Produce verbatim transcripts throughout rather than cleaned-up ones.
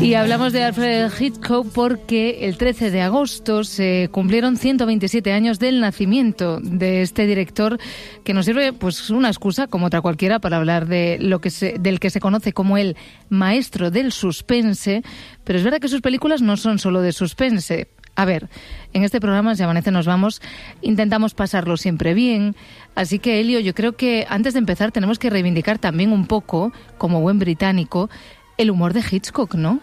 Y hablamos de Alfred Hitchcock porque el trece de agosto se cumplieron ciento veintisiete años del nacimiento de este director, que nos sirve pues una excusa como otra cualquiera para hablar de lo que se, del que se conoce como el maestro del suspense, pero es verdad que sus películas no son solo de suspense. A ver, en este programa, Si Amanece Nos Vamos, intentamos pasarlo siempre bien, así que, Elio, yo creo que antes de empezar tenemos que reivindicar también un poco, como buen británico, el humor de Hitchcock, ¿no?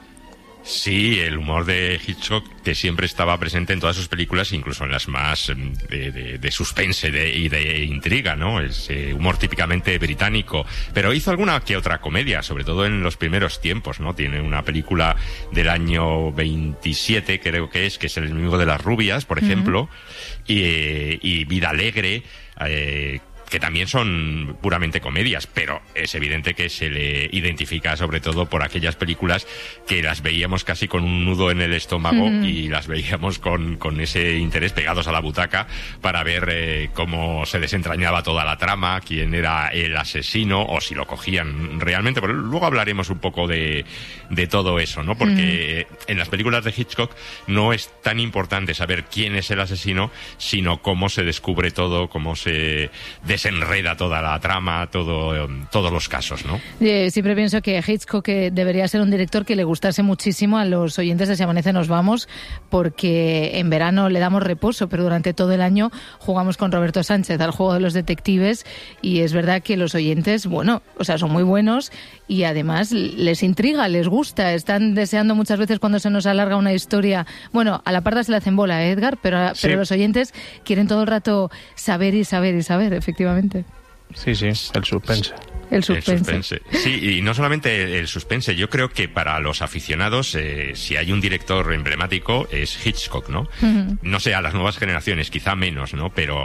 Sí, el humor de Hitchcock, que siempre estaba presente en todas sus películas, incluso en las más de, de, de suspense de, y de intriga, ¿no? Ese humor típicamente británico. Pero hizo alguna que otra comedia, sobre todo en los primeros tiempos, ¿no? Tiene una película del año veintisiete, creo que es, que es El enemigo de las rubias, por ejemplo, uh-huh. y, y Vida alegre, eh, que también son puramente comedias, pero es evidente que se le identifica sobre todo por aquellas películas que las veíamos casi con un nudo en el estómago mm. y las veíamos con, con ese interés pegados a la butaca para ver eh, cómo se desentrañaba toda la trama, quién era el asesino o si lo cogían realmente. Pero luego hablaremos un poco de, de todo eso, ¿no? Porque mm. en las películas de Hitchcock no es tan importante saber quién es el asesino, sino cómo se descubre todo, cómo se desenreda toda la trama, todo, todos los casos, ¿no? Eh, siempre pienso que Hitchcock que debería ser un director que le gustase muchísimo a los oyentes de Si Amanece Nos Vamos, porque en verano le damos reposo, pero durante todo el año jugamos con Roberto Sánchez al juego de los detectives, y es verdad que los oyentes, bueno, o sea, son muy buenos y además les intriga, les gusta, están deseando muchas veces cuando se nos alarga una historia. Bueno, a la parda se le hacen bola, ¿eh, Edgar? Pero, sí. pero los oyentes quieren todo el rato saber y saber y saber, efectivamente. Sí, sí, el suspense. El suspense. El suspense. Sí, y no solamente el, el suspense. Yo creo que para los aficionados, eh, si hay un director emblemático, es Hitchcock, ¿no? Uh-huh. No sé, a las nuevas generaciones, quizá menos, ¿no? Pero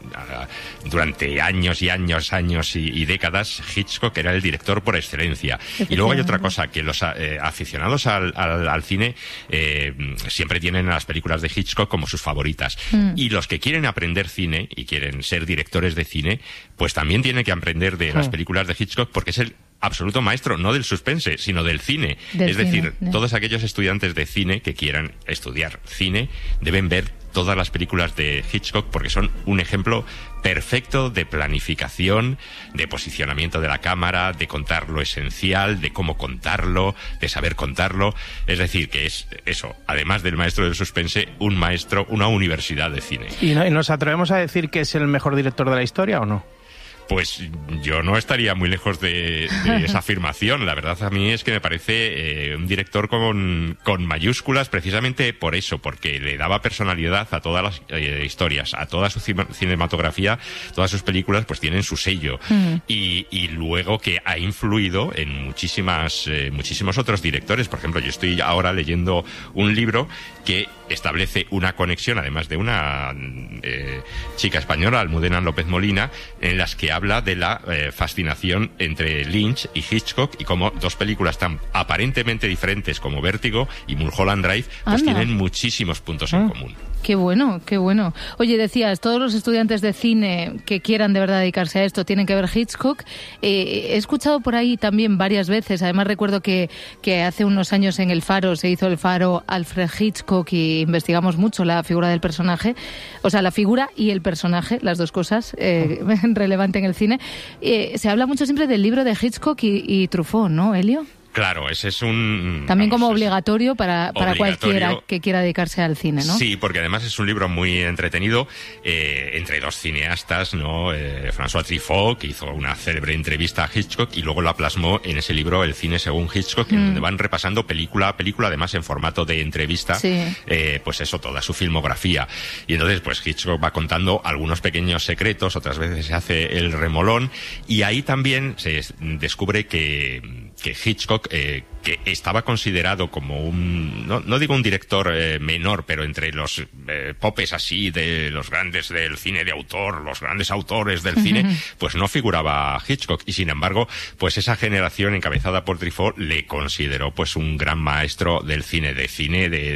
uh, durante años y años, años y, y décadas, Hitchcock era el director por excelencia. Y luego hay otra cosa, que los eh, aficionados al, al, al cine eh, siempre tienen a las películas de Hitchcock como sus favoritas. Uh-huh. Y los que quieren aprender cine y quieren ser directores de cine, pues también tienen que aprender de uh-huh. las películas de Hitchcock, porque es el absoluto maestro, no del suspense, sino del cine. Del es cine, decir, ¿no? Todos aquellos estudiantes de cine que quieran estudiar cine deben ver todas las películas de Hitchcock, porque son un ejemplo perfecto de planificación, de posicionamiento de la cámara, de contar lo esencial, de cómo contarlo, de saber contarlo. Es decir, que es eso, además del maestro del suspense, un maestro, una universidad de cine. ¿Y, no, y nos atrevemos a decir que es el mejor director de la historia o no? Pues yo no estaría muy lejos de, de esa afirmación. La verdad a mí es que me parece eh, un director con, con mayúsculas, precisamente por eso, porque le daba personalidad a todas las eh, historias, a toda su cinematografía, todas sus películas pues tienen su sello. Mm. Y, y luego que ha influido en muchísimas, eh, muchísimos otros directores. Por ejemplo, yo estoy ahora leyendo un libro que establece una conexión, además de una eh, chica española, Almudena López Molina, en las que habla de la eh, fascinación entre Lynch y Hitchcock, y como dos películas tan aparentemente diferentes como Vértigo y Mulholland Drive, pues Anda. tienen muchísimos puntos en común. Qué bueno, qué bueno. Oye, decías, todos los estudiantes de cine que quieran de verdad dedicarse a esto tienen que ver Hitchcock. Eh, he escuchado por ahí también varias veces, además recuerdo que, que hace unos años en El Faro se hizo El Faro Alfred Hitchcock y investigamos mucho la figura del personaje, o sea, la figura y el personaje, las dos cosas eh, relevantes en el cine. Eh, se habla mucho siempre del libro de Hitchcock y, y Truffaut, ¿no, Elio? Claro, ese es un... También vamos, como obligatorio para, para obligatorio. cualquiera que quiera dedicarse al cine, ¿no? Sí, porque además es un libro muy entretenido eh, entre dos cineastas, ¿no? Eh, François Truffaut, que hizo una célebre entrevista a Hitchcock y luego la plasmó en ese libro El cine según Hitchcock, mm. en donde van repasando película a película, además en formato de entrevista, sí. eh, pues eso, toda su filmografía. Y entonces, pues Hitchcock va contando algunos pequeños secretos, otras veces se hace el remolón, y ahí también se descubre que, que Hitchcock Eh, que estaba considerado como un, no, no digo un director eh, menor, pero entre los eh, popes así de los grandes del cine de autor, los grandes autores del cine, pues no figuraba Hitchcock, y sin embargo, pues esa generación encabezada por Truffaut le consideró pues un gran maestro del cine, de cine de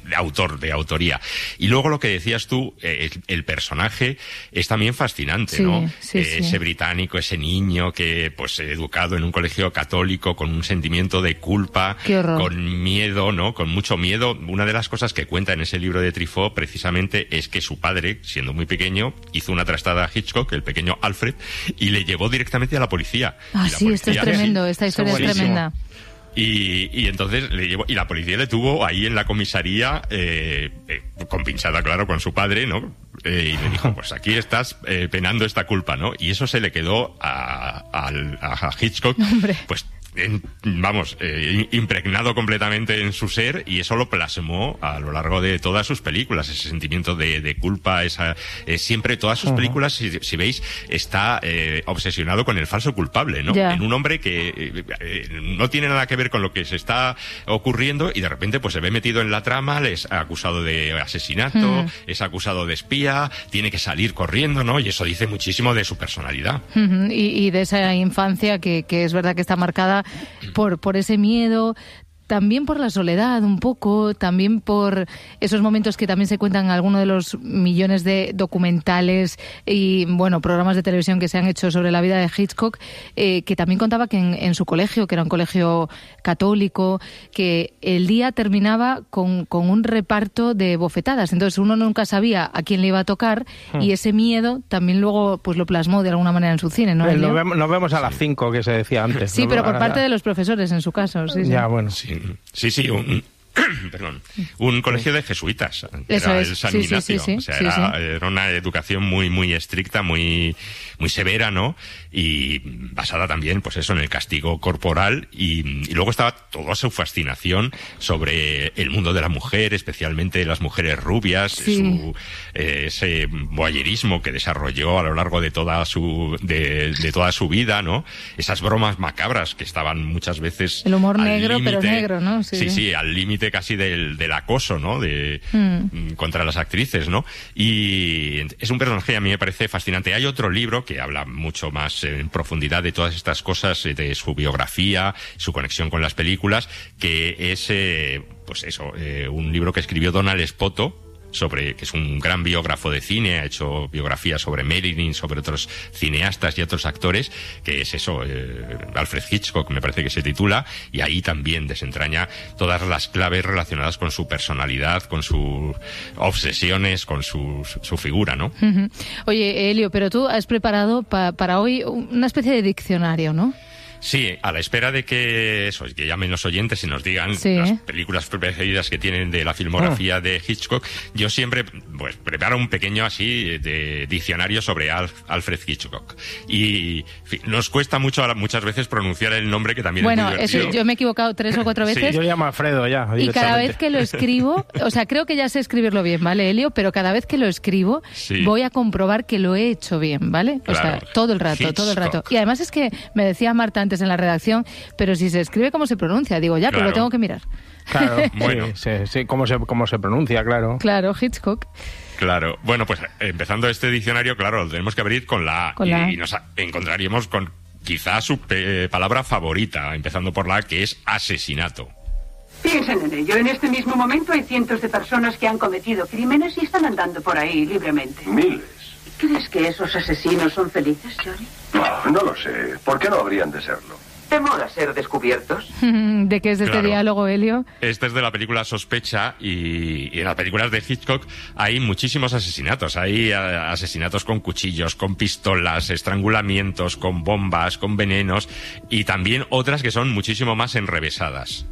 de autor, de autoría. Y luego lo que decías tú, eh, el, el personaje es también fascinante, sí, ¿no? Sí, eh, sí. Ese británico, ese niño que, pues, educado en un colegio católico, con un sentimiento de culpa, con miedo, ¿no? Con mucho miedo. Una de las cosas que cuenta en ese libro de Truffaut, precisamente, es que su padre, siendo muy pequeño, hizo una trastada a Hitchcock, el pequeño Alfred, y le llevó directamente a la policía. Ah, y la sí, policía, esto es tremendo, sí, esta historia es tremenda. Y, y entonces le llevó, y la policía le tuvo ahí en la comisaría, eh, eh, compinchada, claro, con su padre, ¿no? Eh, y le dijo, pues aquí estás eh, penando esta culpa, ¿no? Y eso se le quedó a, a, a Hitchcock, Hombre. pues, en, vamos, eh, impregnado completamente en su ser, y eso lo plasmó a lo largo de todas sus películas, ese sentimiento de, de culpa, esa eh, siempre todas sus uh-huh. películas, si, si veis, está eh, obsesionado con el falso culpable, ¿no? Yeah. En un hombre que eh, eh, no tiene nada que ver con lo que se está ocurriendo y de repente pues se ve metido en la trama, le es acusado de asesinato, uh-huh. es acusado de espía, tiene que salir corriendo, ¿no? Y eso dice muchísimo de su personalidad. Uh-huh. y, y de esa infancia que, que es verdad que está marcada por, por ese miedo, también por la soledad un poco, también por esos momentos que también se cuentan en alguno de los millones de documentales y, bueno, programas de televisión que se han hecho sobre la vida de Hitchcock, eh, que también contaba que en, en su colegio, que era un colegio católico, que el día terminaba con, con un reparto de bofetadas. Entonces uno nunca sabía a quién le iba a tocar hmm. y ese miedo también luego pues lo plasmó de alguna manera en su cine, ¿no? Eh, nos, vemos, nos vemos a las cinco, que se decía antes. Sí, ¿no? pero por Ahora parte ya... de los profesores, en su caso. Sí, ya, sí. bueno. Sí. Sí, sí, un, perdón, un colegio de jesuitas. Eso era es. el San sí, Ignacio. Sí, sí, o sea, sí, era, sí. era una educación muy, muy estricta, muy, muy severa, ¿no? Y basada también, pues eso, en el castigo corporal. Y, y luego estaba toda su fascinación sobre el mundo de la mujer, especialmente las mujeres rubias, sí. su, eh, ese voyerismo que desarrolló a lo largo de toda su, de, de toda su vida, ¿no? Esas bromas macabras que estaban muchas veces el humor negro, límite, pero negro, ¿no? Sí, sí, sí al límite casi del, del acoso, ¿no? De, mm. contra las actrices, ¿no? Y es un personaje que a mí me parece fascinante. Hay otro libro que habla mucho más en profundidad de todas estas cosas, de su biografía, su conexión con las películas, que es, eh, pues eso, eh, un libro que escribió Donald Spoto, sobre, que es un gran biógrafo de cine, ha hecho biografías sobre Marilyn, sobre otros cineastas y otros actores, que es eso, eh, Alfred Hitchcock me parece que se titula, y ahí también desentraña todas las claves relacionadas con su personalidad, con sus obsesiones, con su, su figura, ¿no? Uh-huh. Oye, Elio, pero tú has preparado pa, para hoy una especie de diccionario, ¿no? Sí, a la espera de que eso, que llamen los oyentes y nos digan sí. las películas preferidas que tienen de la filmografía oh. de Hitchcock, yo siempre pues preparo un pequeño así de diccionario sobre Al- Alfred Hitchcock. Y en fin, nos cuesta mucho muchas veces pronunciar el nombre, que también bueno, es muy divertido. Eso, yo me he equivocado tres o cuatro veces. Sí, yo llamo a Alfredo ya. Y cada vez que lo escribo, o sea, creo que ya sé escribirlo bien, ¿vale, Elio? Pero cada vez que lo escribo, sí. voy a comprobar que lo he hecho bien, ¿vale? O claro. sea, todo el rato, Hitchcock. todo el rato. Y además es que me decía Marta antes en la redacción, pero si se escribe como se pronuncia, digo, ya, claro. pero lo tengo que mirar. Claro, bueno. sí, sí, sí, cómo se, cómo se pronuncia, claro. Claro, Hitchcock. Claro, bueno, pues empezando este diccionario, claro, lo tenemos que abrir con la A, con y, la A. y nos encontraríamos con quizá su pe- palabra favorita, empezando por la A, que es asesinato. Piensen en ello. En este mismo momento hay cientos de personas que han cometido crímenes y están andando por ahí libremente. Miles. ¿Crees que esos asesinos son felices, Johnny? No, no lo sé. ¿Por qué no habrían de serlo? ¿Temor a ser descubiertos? ¿De qué es este Claro. diálogo, Elio? Este es de la película Sospecha, y, y en las películas de Hitchcock hay muchísimos asesinatos. Hay a, asesinatos con cuchillos, con pistolas, estrangulamientos, con bombas, con venenos, y también otras que son muchísimo más enrevesadas.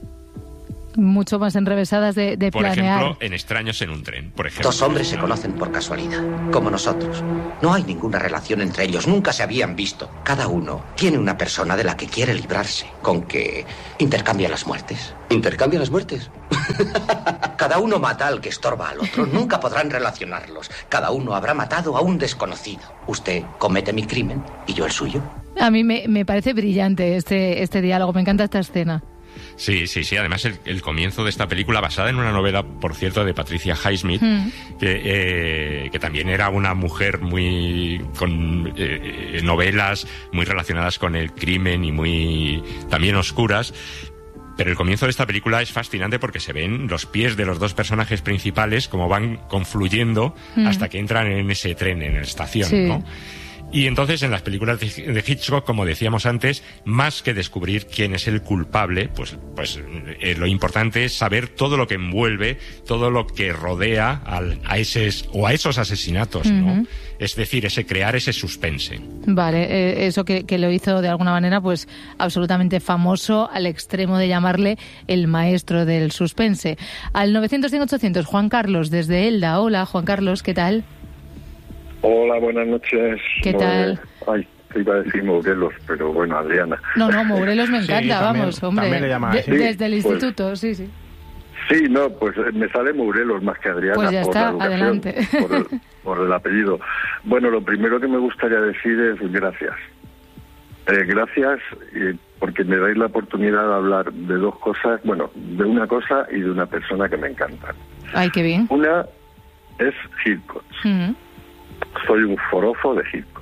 Mucho más enrevesadas de, de Por planear. ejemplo, en Extraños en un tren, por ejemplo. Dos hombres se conocen por casualidad, como nosotros. No hay ninguna relación entre ellos, nunca se habían visto. Cada uno tiene una persona de la que quiere librarse, con que intercambia las muertes. ¿Intercambia las muertes? Cada uno mata al que estorba al otro, nunca podrán relacionarlos. Cada uno habrá matado a un desconocido. Usted comete mi crimen y yo el suyo. A mí me, me parece brillante este, este diálogo, me encanta esta escena. Sí, sí, sí. Además, el, el comienzo de esta película, basada en una novela, por cierto, de Patricia Highsmith, Mm. que, eh, que también era una mujer muy con eh, eh, novelas muy relacionadas con el crimen y muy también oscuras. Pero el comienzo de esta película es fascinante porque se ven los pies de los dos personajes principales como van confluyendo mm. hasta que entran en ese tren, en la estación, sí. ¿no? Y entonces en las películas de Hitchcock, como decíamos antes, más que descubrir quién es el culpable, pues, pues eh, lo importante es saber todo lo que envuelve, todo lo que rodea al, a esos o a esos asesinatos, uh-huh. ¿no? Es decir, ese crear ese suspense. Vale, eh, eso que, que lo hizo de alguna manera, pues absolutamente famoso al extremo de llamarle el maestro del suspense. Al novecientos cien ochocientos, Juan Carlos desde Elda. Hola, Juan Carlos, ¿qué tal? Hola, buenas noches. ¿Qué tal? Ay, te iba a decir Morelos, pero bueno, Adriana. No, no, Morelos me encanta, sí, también, vamos, hombre. También le llama así. De, desde el pues, instituto, sí, sí. Sí, no, pues me sale Morelos más que Adriana. Pues ya por está, la adelante. Por el, por el apellido. Bueno, lo primero que me gustaría decir es gracias. Eh, gracias eh, porque me dais la oportunidad de hablar de dos cosas, bueno, de una cosa y de una persona que me encantan. Ay, qué bien. Una es Hitchcock. Uh-huh. Soy un forofo de Hitchcock.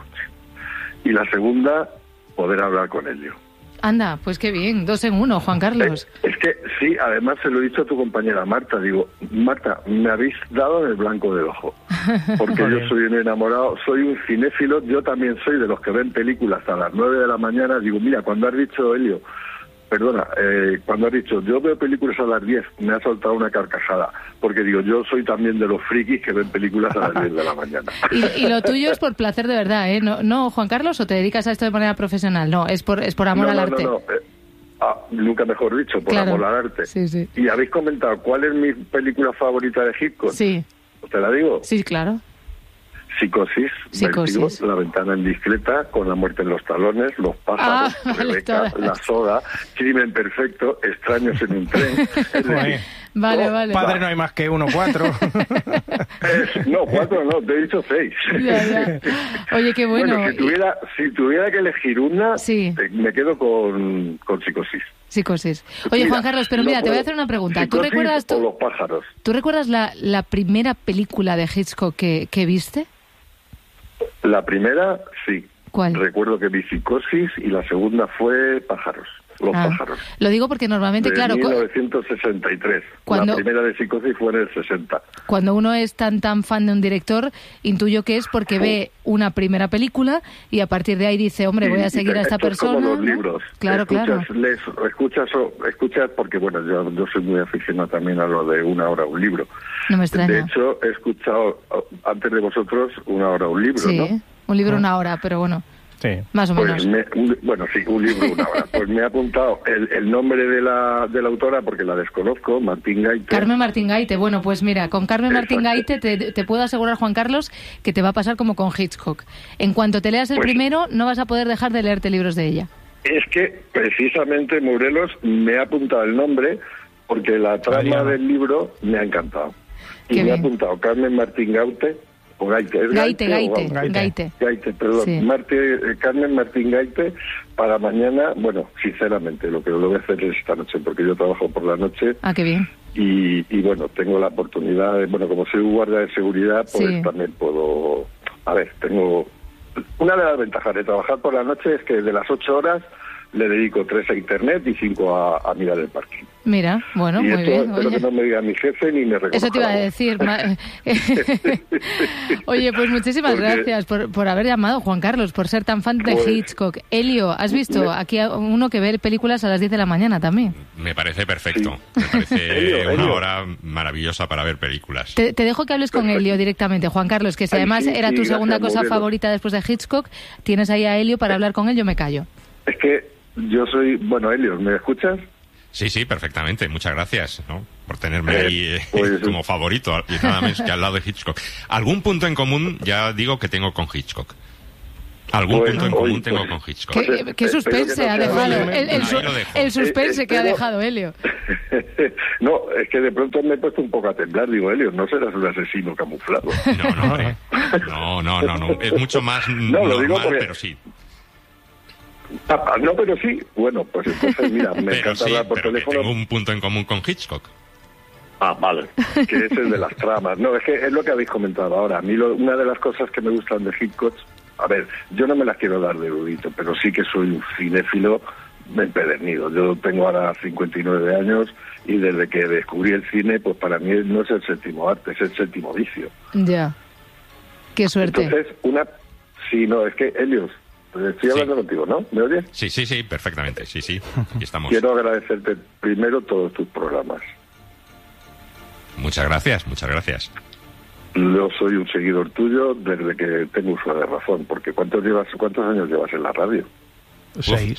Y la segunda, poder hablar con Elio. Anda, pues qué bien, dos en uno, Juan Carlos. Es, es que sí, además se lo he dicho a tu compañera Marta, digo, Marta, me habéis dado en el blanco del ojo, porque yo soy un enamorado, soy un cinéfilo, yo también soy de los que ven películas a las nueve de la mañana, digo, mira, cuando has dicho, Elio, perdona, eh, cuando has dicho, yo veo películas a las diez, me ha soltado una carcajada, porque digo, yo soy también de los frikis que ven películas a las diez de la mañana. Y, y lo tuyo es por placer de verdad, ¿eh? No, no, Juan Carlos, ¿o te dedicas a esto de manera profesional? No, es por, es por amor no, al no, arte. No, no, eh, ah, nunca mejor dicho, por claro. amor al arte. Sí, sí. Y habéis comentado, ¿cuál es mi película favorita de Hitchcock? Sí. ¿Te la digo? Sí, claro. Psicosis, Psicosis. Vértigo, La ventana indiscreta, Con la muerte en los talones, Los pájaros, ah, Rebeca, vale, La soda, Crimen perfecto, Extraños en un tren. Es decir, vale, no, vale. Padre no hay más que uno, cuatro. es, no, cuatro no, te he dicho seis. Ya, ya. Oye, qué bueno. Bueno, si tuviera, si tuviera que elegir una, sí. eh, me quedo con, con Psicosis. Psicosis. Oye, mira, Juan Carlos, pero mira, no te voy a puedo. hacer una pregunta. ¿Tú Psicosis recuerdas tú, o Los pájaros? ¿Tú recuerdas la, la primera película de Hitchcock que, que viste? La primera, sí. ¿Cuál? Recuerdo que vi Psicosis y la segunda fue Pájaros. Los ah, pájaros. Lo digo porque normalmente, de claro... mil novecientos sesenta y tres. Cuando, la primera de Psicosis fue en el sesenta. Cuando uno es tan tan fan de un director, intuyo que es porque ve una primera película y a partir de ahí dice, hombre, voy a seguir y, a esta esto persona. Es como los ¿no? libros. Claro, escuchas, claro. Les, escuchas, escuchas, porque bueno, yo, yo soy muy aficionado también a lo de una hora un libro. No me extraña. De hecho, he escuchado antes de vosotros una hora un libro, sí, ¿no? Un libro una hora, pero bueno. Sí. Más o pues menos. Me, un, bueno, sí, un libro una hora. Pues me he apuntado el, el nombre de la, de la autora porque la desconozco, Martín Gaite. Carmen Martín Gaite. Bueno, pues mira, con Carmen Martín Gaite te, te puedo asegurar, Juan Carlos, que te va a pasar como con Hitchcock. En cuanto te leas el pues, primero, no vas a poder dejar de leerte libros de ella. Es que precisamente Morelos me ha apuntado el nombre porque la trama Mariana. del libro me ha encantado. Y Qué me bien. ha apuntado Carmen Martín Gaite. O Gaite, ¿es Gaite, Gaite, Gaite, Gaite. Gaite. Gaite, perdón. Sí. Marte, eh, Carmen Martín Gaite, para mañana, bueno, sinceramente, lo que lo voy a hacer es esta noche, porque yo trabajo por la noche. Ah, qué bien. Y, y bueno, tengo la oportunidad, de, bueno, como soy guardia de seguridad, pues sí. también puedo, a ver, tengo, una de las ventajas de trabajar por la noche es que de las ocho horas le dedico tres a internet y cinco a, a mirar el parking. Mira, bueno, y muy esto, bien. Espero oye. que no me diga mi jefe ni me reconozca. Eso te iba a decir. Oye, pues muchísimas Porque... gracias por, por haber llamado, Juan Carlos, por ser tan fan de pues... Hitchcock. Elio, ¿has visto me... aquí a uno que ve películas a las diez de la mañana también? Me parece perfecto. Sí. Me parece Elio, una Elio. hora maravillosa para ver películas. Te, te dejo que hables con perfecto. Elio directamente, Juan Carlos, que si Ay, además sí, era sí, tu segunda cosa modelo. favorita después de Hitchcock, tienes ahí a Elio para hablar con él, yo me callo. Es que yo soy, bueno, Elio, ¿me escuchas? Sí, sí, perfectamente. Muchas gracias, ¿no? Por tenerme eh, ahí eh, pues, como favorito y nada menos que al lado de Hitchcock. Algún punto en común, ya digo que tengo con Hitchcock. Algún pues, punto en hoy, común pues, tengo con Hitchcock. ¿Qué, qué suspense no ha dejado? El, el, el, su, el suspense eh, que pero, ha dejado Elio. No, es que de pronto me he puesto un poco a temblar. Digo, Elio, no serás un asesino camuflado. No, no, hombre. No, no, no, no. Es mucho más no, normal, lo digo porque... pero sí. Ah, no, pero sí. Bueno, pues entonces, mira, me pero encanta sí, hablar por pero teléfono. Tengo un punto en común con Hitchcock. Ah, vale. Que es el de las tramas. No, es que es lo que habéis comentado ahora. A mí lo, una de las cosas que me gustan de Hitchcock, a ver, yo no me las quiero dar de erudito, pero sí que soy un cinéfilo empedernido. Yo tengo ahora cincuenta y nueve años y desde que descubrí el cine, pues para mí no es el séptimo arte, es el séptimo vicio. Ya. Qué suerte. Entonces, una... Sí, no, es que, Helios, estoy hablando sí. contigo, ¿no? ¿Me oyes? Sí, sí, sí, perfectamente, sí, sí, aquí estamos. Quiero agradecerte primero todos tus programas. Muchas gracias, muchas gracias. Yo soy un seguidor tuyo desde que tengo uso de razón, porque ¿cuántos llevas, cuántos años llevas en la radio? Seis.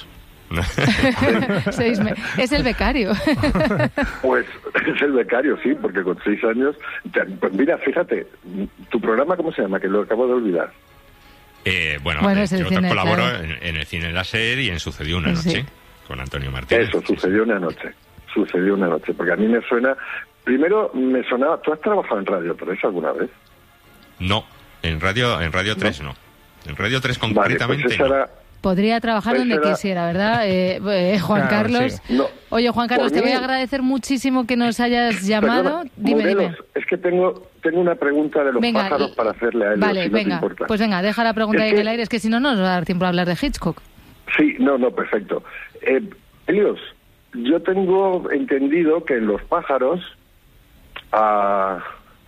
seis me... Es el becario. Pues es el becario, sí, porque con seis años... Pues mira, fíjate, ¿tu programa cómo se llama? Que lo acabo de olvidar. Eh, bueno, bueno eh, yo cine, colaboro claro. en, en el Cine Láser y en Sucedió una noche, sí. con Antonio Martínez. Eso, Sucedió una noche. Sucedió una noche, porque a mí me suena... Primero me sonaba... ¿Tú has trabajado en Radio tres alguna vez? No, en Radio en Radio tres no. no. En Radio tres concretamente vale, pues no. Era... Podría trabajar pues donde era... quisiera, ¿verdad? Eh, eh, Juan claro, Carlos. sí. No. Oye, Juan Carlos, te mí... voy a agradecer muchísimo que nos hayas llamado. Perdona, dime, Morelos, dime. Es que tengo tengo una pregunta de los venga, pájaros para hacerle a él. Vale, si venga. No te importa. Pues venga, deja la pregunta es ahí que... en el aire, es que si no, no nos va a dar tiempo a hablar de Hitchcock. Sí, no, no, perfecto. Eh, Helios, yo tengo entendido que en los pájaros... A,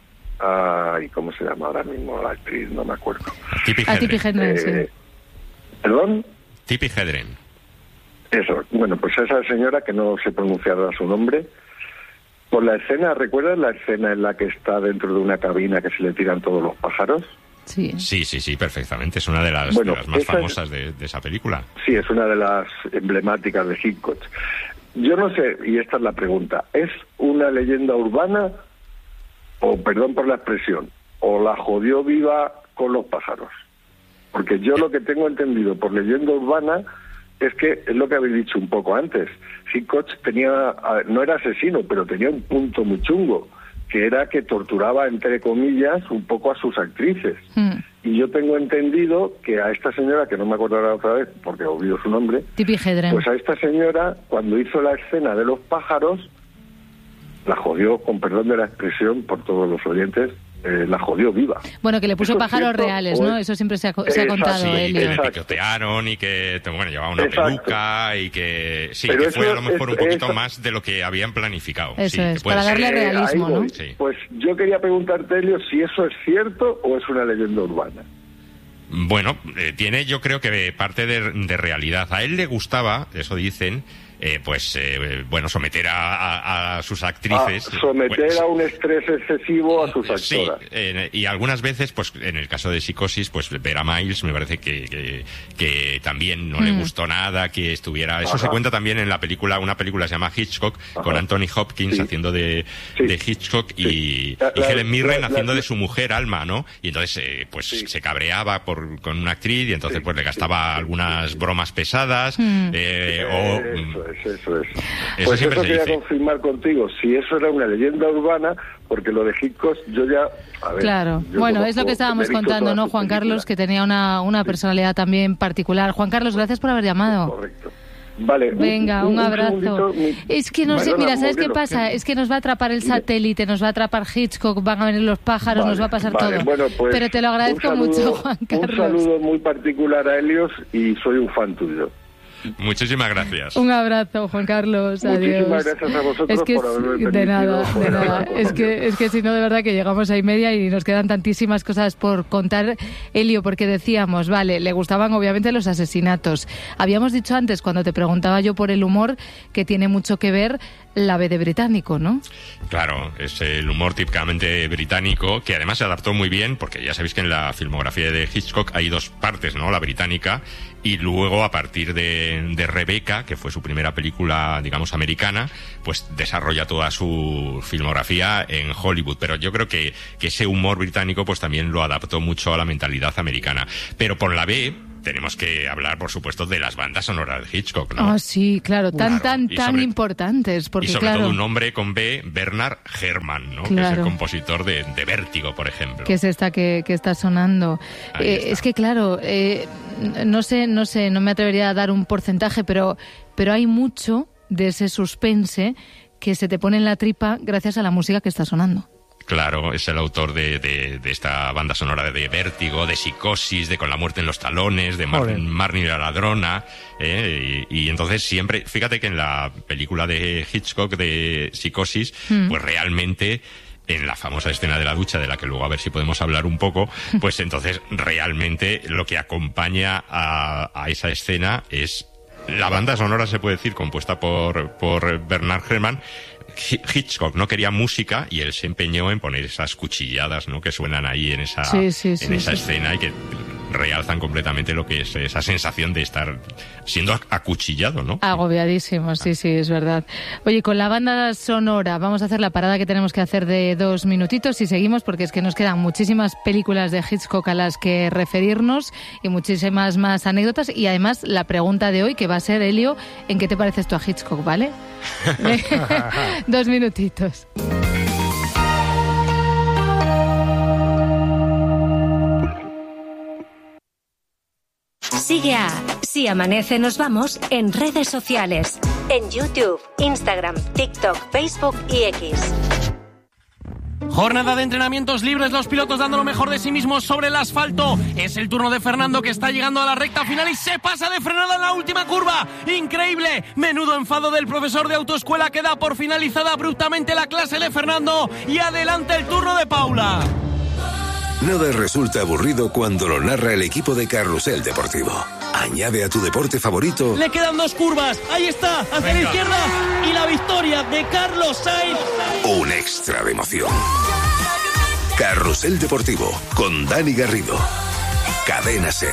a, ¿y cómo se llama ahora mismo la actriz? No me acuerdo. Tippi A Tippi Hedren. Hedren, Eh, sí. ¿Perdón? Tippi Hedren. Eso, bueno, pues esa señora que no sé pronunciar su nombre, por la escena, ¿recuerdas la escena en la que está dentro de una cabina que se le tiran todos los pájaros? Sí. Sí, sí, sí, perfectamente. Es una de las, Bueno, de las más esa famosas es... de, de esa película. Sí, es una de las emblemáticas de Hitchcock. Yo no sé, y esta es la pregunta, ¿es una leyenda urbana o, perdón por la expresión, o la jodió viva con los pájaros? Porque yo lo que tengo entendido por leyenda urbana es que es lo que habéis dicho un poco antes. Hitchcock tenía, no era asesino, pero tenía un punto muy chungo, que era que torturaba, entre comillas, un poco a sus actrices. Mm. Y yo tengo entendido que a esta señora, que no me acuerdo ahora otra vez porque olvido su nombre, Tippi Hedren. Pues a esta señora, cuando hizo la escena de los pájaros, la jodió, con perdón de la expresión, por todos los oyentes, eh, la jodió viva. Bueno, que le puso ¿Eso pájaros cierto, reales, ¿no? Eso siempre se ha, se ha contado, sí, Elio. que le picotearon y que, bueno, llevaba una exacto. peluca y que... Sí, Pero que fue a lo mejor es, un poquito es, más de lo que habían planificado. Eso sí, es, para darle ser. realismo, eh, ¿no? Sí. Pues yo quería preguntarte, Elio, si eso es cierto o es una leyenda urbana. Bueno, eh, tiene yo creo que parte de, de realidad. A él le gustaba, eso dicen, eh, pues, eh, bueno, someter a, a, a sus actrices... Ah, someter pues, a un estrés excesivo a sus actoras. Sí, eh, y algunas veces, pues, en el caso de Psicosis, pues, ver a Miles me parece que, que, que también no mm. le gustó nada, que estuviera... Eso Ajá. se cuenta también en la película, una película se llama Hitchcock, Ajá. con Anthony Hopkins sí. haciendo de, sí. de Hitchcock sí. y, la, y Helen Mirren la, la, haciendo la, de su mujer, Alma, ¿no? Y entonces, eh, pues, sí. se cabreaba por, con una actriz y entonces, sí. pues, le gastaba sí. algunas bromas pesadas, mm. eh, o... Eso es, eso es. Eso pues eso quería dice. confirmar contigo, si eso era una leyenda urbana, porque lo de Hitchcock yo ya... A ver, claro, bueno, es lo que estábamos contando, ¿no, Juan Carlos? Que tenía una, una personalidad sí. también particular. Juan Carlos, gracias por haber llamado. Correcto. Vale, venga, un, un, un abrazo. Mi... Es que no vale, sé, mira, ¿sabes modelo. qué pasa? Es que nos va a atrapar el satélite, nos va a atrapar Hitchcock, van a venir los pájaros, vale, nos va a pasar vale, todo. Bueno, pues, pero te lo agradezco saludo, mucho, Juan Carlos. Un saludo muy particular a Helios y soy un fan tuyo. Muchísimas gracias. Un abrazo, Juan Carlos. Adiós. Muchísimas gracias a vosotros es que por haberme de nada, de nada. Por es que es que si no, de verdad que llegamos a y media y nos quedan tantísimas cosas por contar, Elio, porque decíamos, vale, le gustaban obviamente los asesinatos. Habíamos dicho antes, cuando te preguntaba yo por el humor, que tiene mucho que ver la B de británico, ¿no? Claro, es el humor típicamente británico, que además se adaptó muy bien, porque ya sabéis que en la filmografía de Hitchcock hay dos partes, ¿no? La británica y luego a partir de, de Rebecca, que fue su primera película, digamos, americana, pues desarrolla toda su filmografía en Hollywood. Pero yo creo que, que ese humor británico pues también lo adaptó mucho a la mentalidad americana. Pero por la B tenemos que hablar, por supuesto, de las bandas sonoras de Hitchcock, ¿no? Ah, sí, claro, tan, claro. tan, Y tan sobre, importantes. Porque, y sobre claro, todo un hombre con B, Bernard Herrmann, ¿no? Claro. Que es el compositor de, de Vértigo, por ejemplo. Que es esta que, que está sonando. Eh, está. Es que, claro, eh, no sé, no sé, no me atrevería a dar un porcentaje, pero, pero hay mucho de ese suspense que se te pone en la tripa gracias a la música que está sonando. Claro, es el autor de, de, de esta banda sonora de Vértigo, de Psicosis, de Con la muerte en los talones, de Mar Marnie la ladrona, ¿eh? y, y entonces siempre, fíjate que en la película de Hitchcock de Psicosis, mm. pues realmente en la famosa escena de la ducha, de la que luego a ver si podemos hablar un poco, pues entonces realmente lo que acompaña a, a esa escena es la banda sonora, se puede decir, compuesta por, por Bernard Herrmann. Hitchcock no quería música y él se empeñó en poner esas cuchilladas, ¿no?, que suenan ahí en esa, sí, sí, sí, en esa sí. escena, y que realzan completamente lo que es esa sensación de estar siendo acuchillado, ¿no? Agobiadísimo, sí, sí, es verdad. Oye, con la banda sonora vamos a hacer la parada que tenemos que hacer de dos minutitos y seguimos, porque es que nos quedan muchísimas películas de Hitchcock a las que referirnos y muchísimas más anécdotas, y además la pregunta de hoy, que va a ser, Elio, ¿en qué te pareces tú a Hitchcock, vale? Dos minutitos. Sigue a Si Amanece Nos Vamos en redes sociales, en YouTube, Instagram, TikTok, Facebook y X. Jornada de entrenamientos libres, los pilotos dando lo mejor de sí mismos sobre el asfalto. Es el turno de Fernando, que está llegando a la recta final y se pasa de frenada en la última curva. ¡Increíble! Menudo enfado del profesor de autoescuela, que da por finalizada abruptamente la clase de Fernando. Y adelante el turno de Paula. Nada resulta aburrido cuando lo narra el equipo de Carrusel Deportivo. Añade a tu deporte favorito. Le quedan dos curvas. Ahí está, hacia Venga. la izquierda. Y la victoria de Carlos Sainz. Un extra de emoción. Carrusel Deportivo con Dani Garrido. Cadena SER.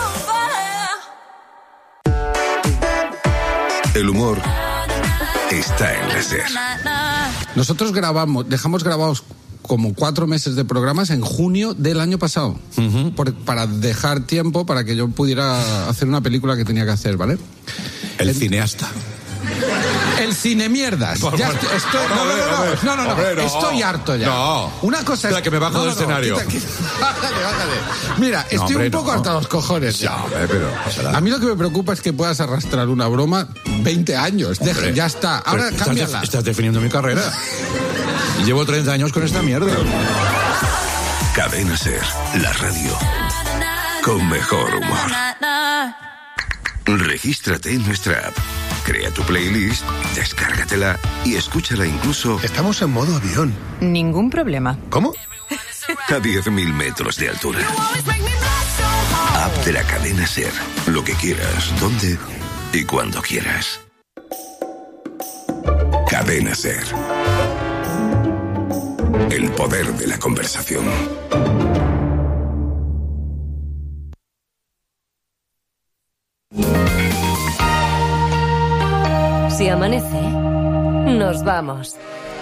El humor está en la SER. Nosotros grabamos, dejamos grabados como cuatro meses de programas en junio del año pasado, uh-huh. por, para dejar tiempo para que yo pudiera hacer una película que tenía que hacer, ¿vale? El, el cineasta. El cine mierdas. Por, ya estoy, estoy, no, no, no, no, no, no, no, hombre, no, estoy harto ya. No. Una cosa es que me bajo no, del no, escenario. Quita, quita. Bájale, bájale. Mira, estoy no, hombre, un poco no. harta los cojones. Ya, hombre, pero a mí lo que me preocupa es que puedas arrastrar una broma veinte años. Deja, ya está. Ahora estás cámbiala. De, estás definiendo mi carrera. Llevo treinta años con esta mierda. Cadena SER, la radio con mejor humor. Regístrate en nuestra app. Crea tu playlist, descárgatela y escúchala incluso... Estamos en modo avión. Ningún problema. ¿Cómo? A diez mil metros de altura. App de la cadena SER. Lo que quieras, donde y cuando quieras. Cadena SER. El poder de la conversación. Si amanece, nos vamos.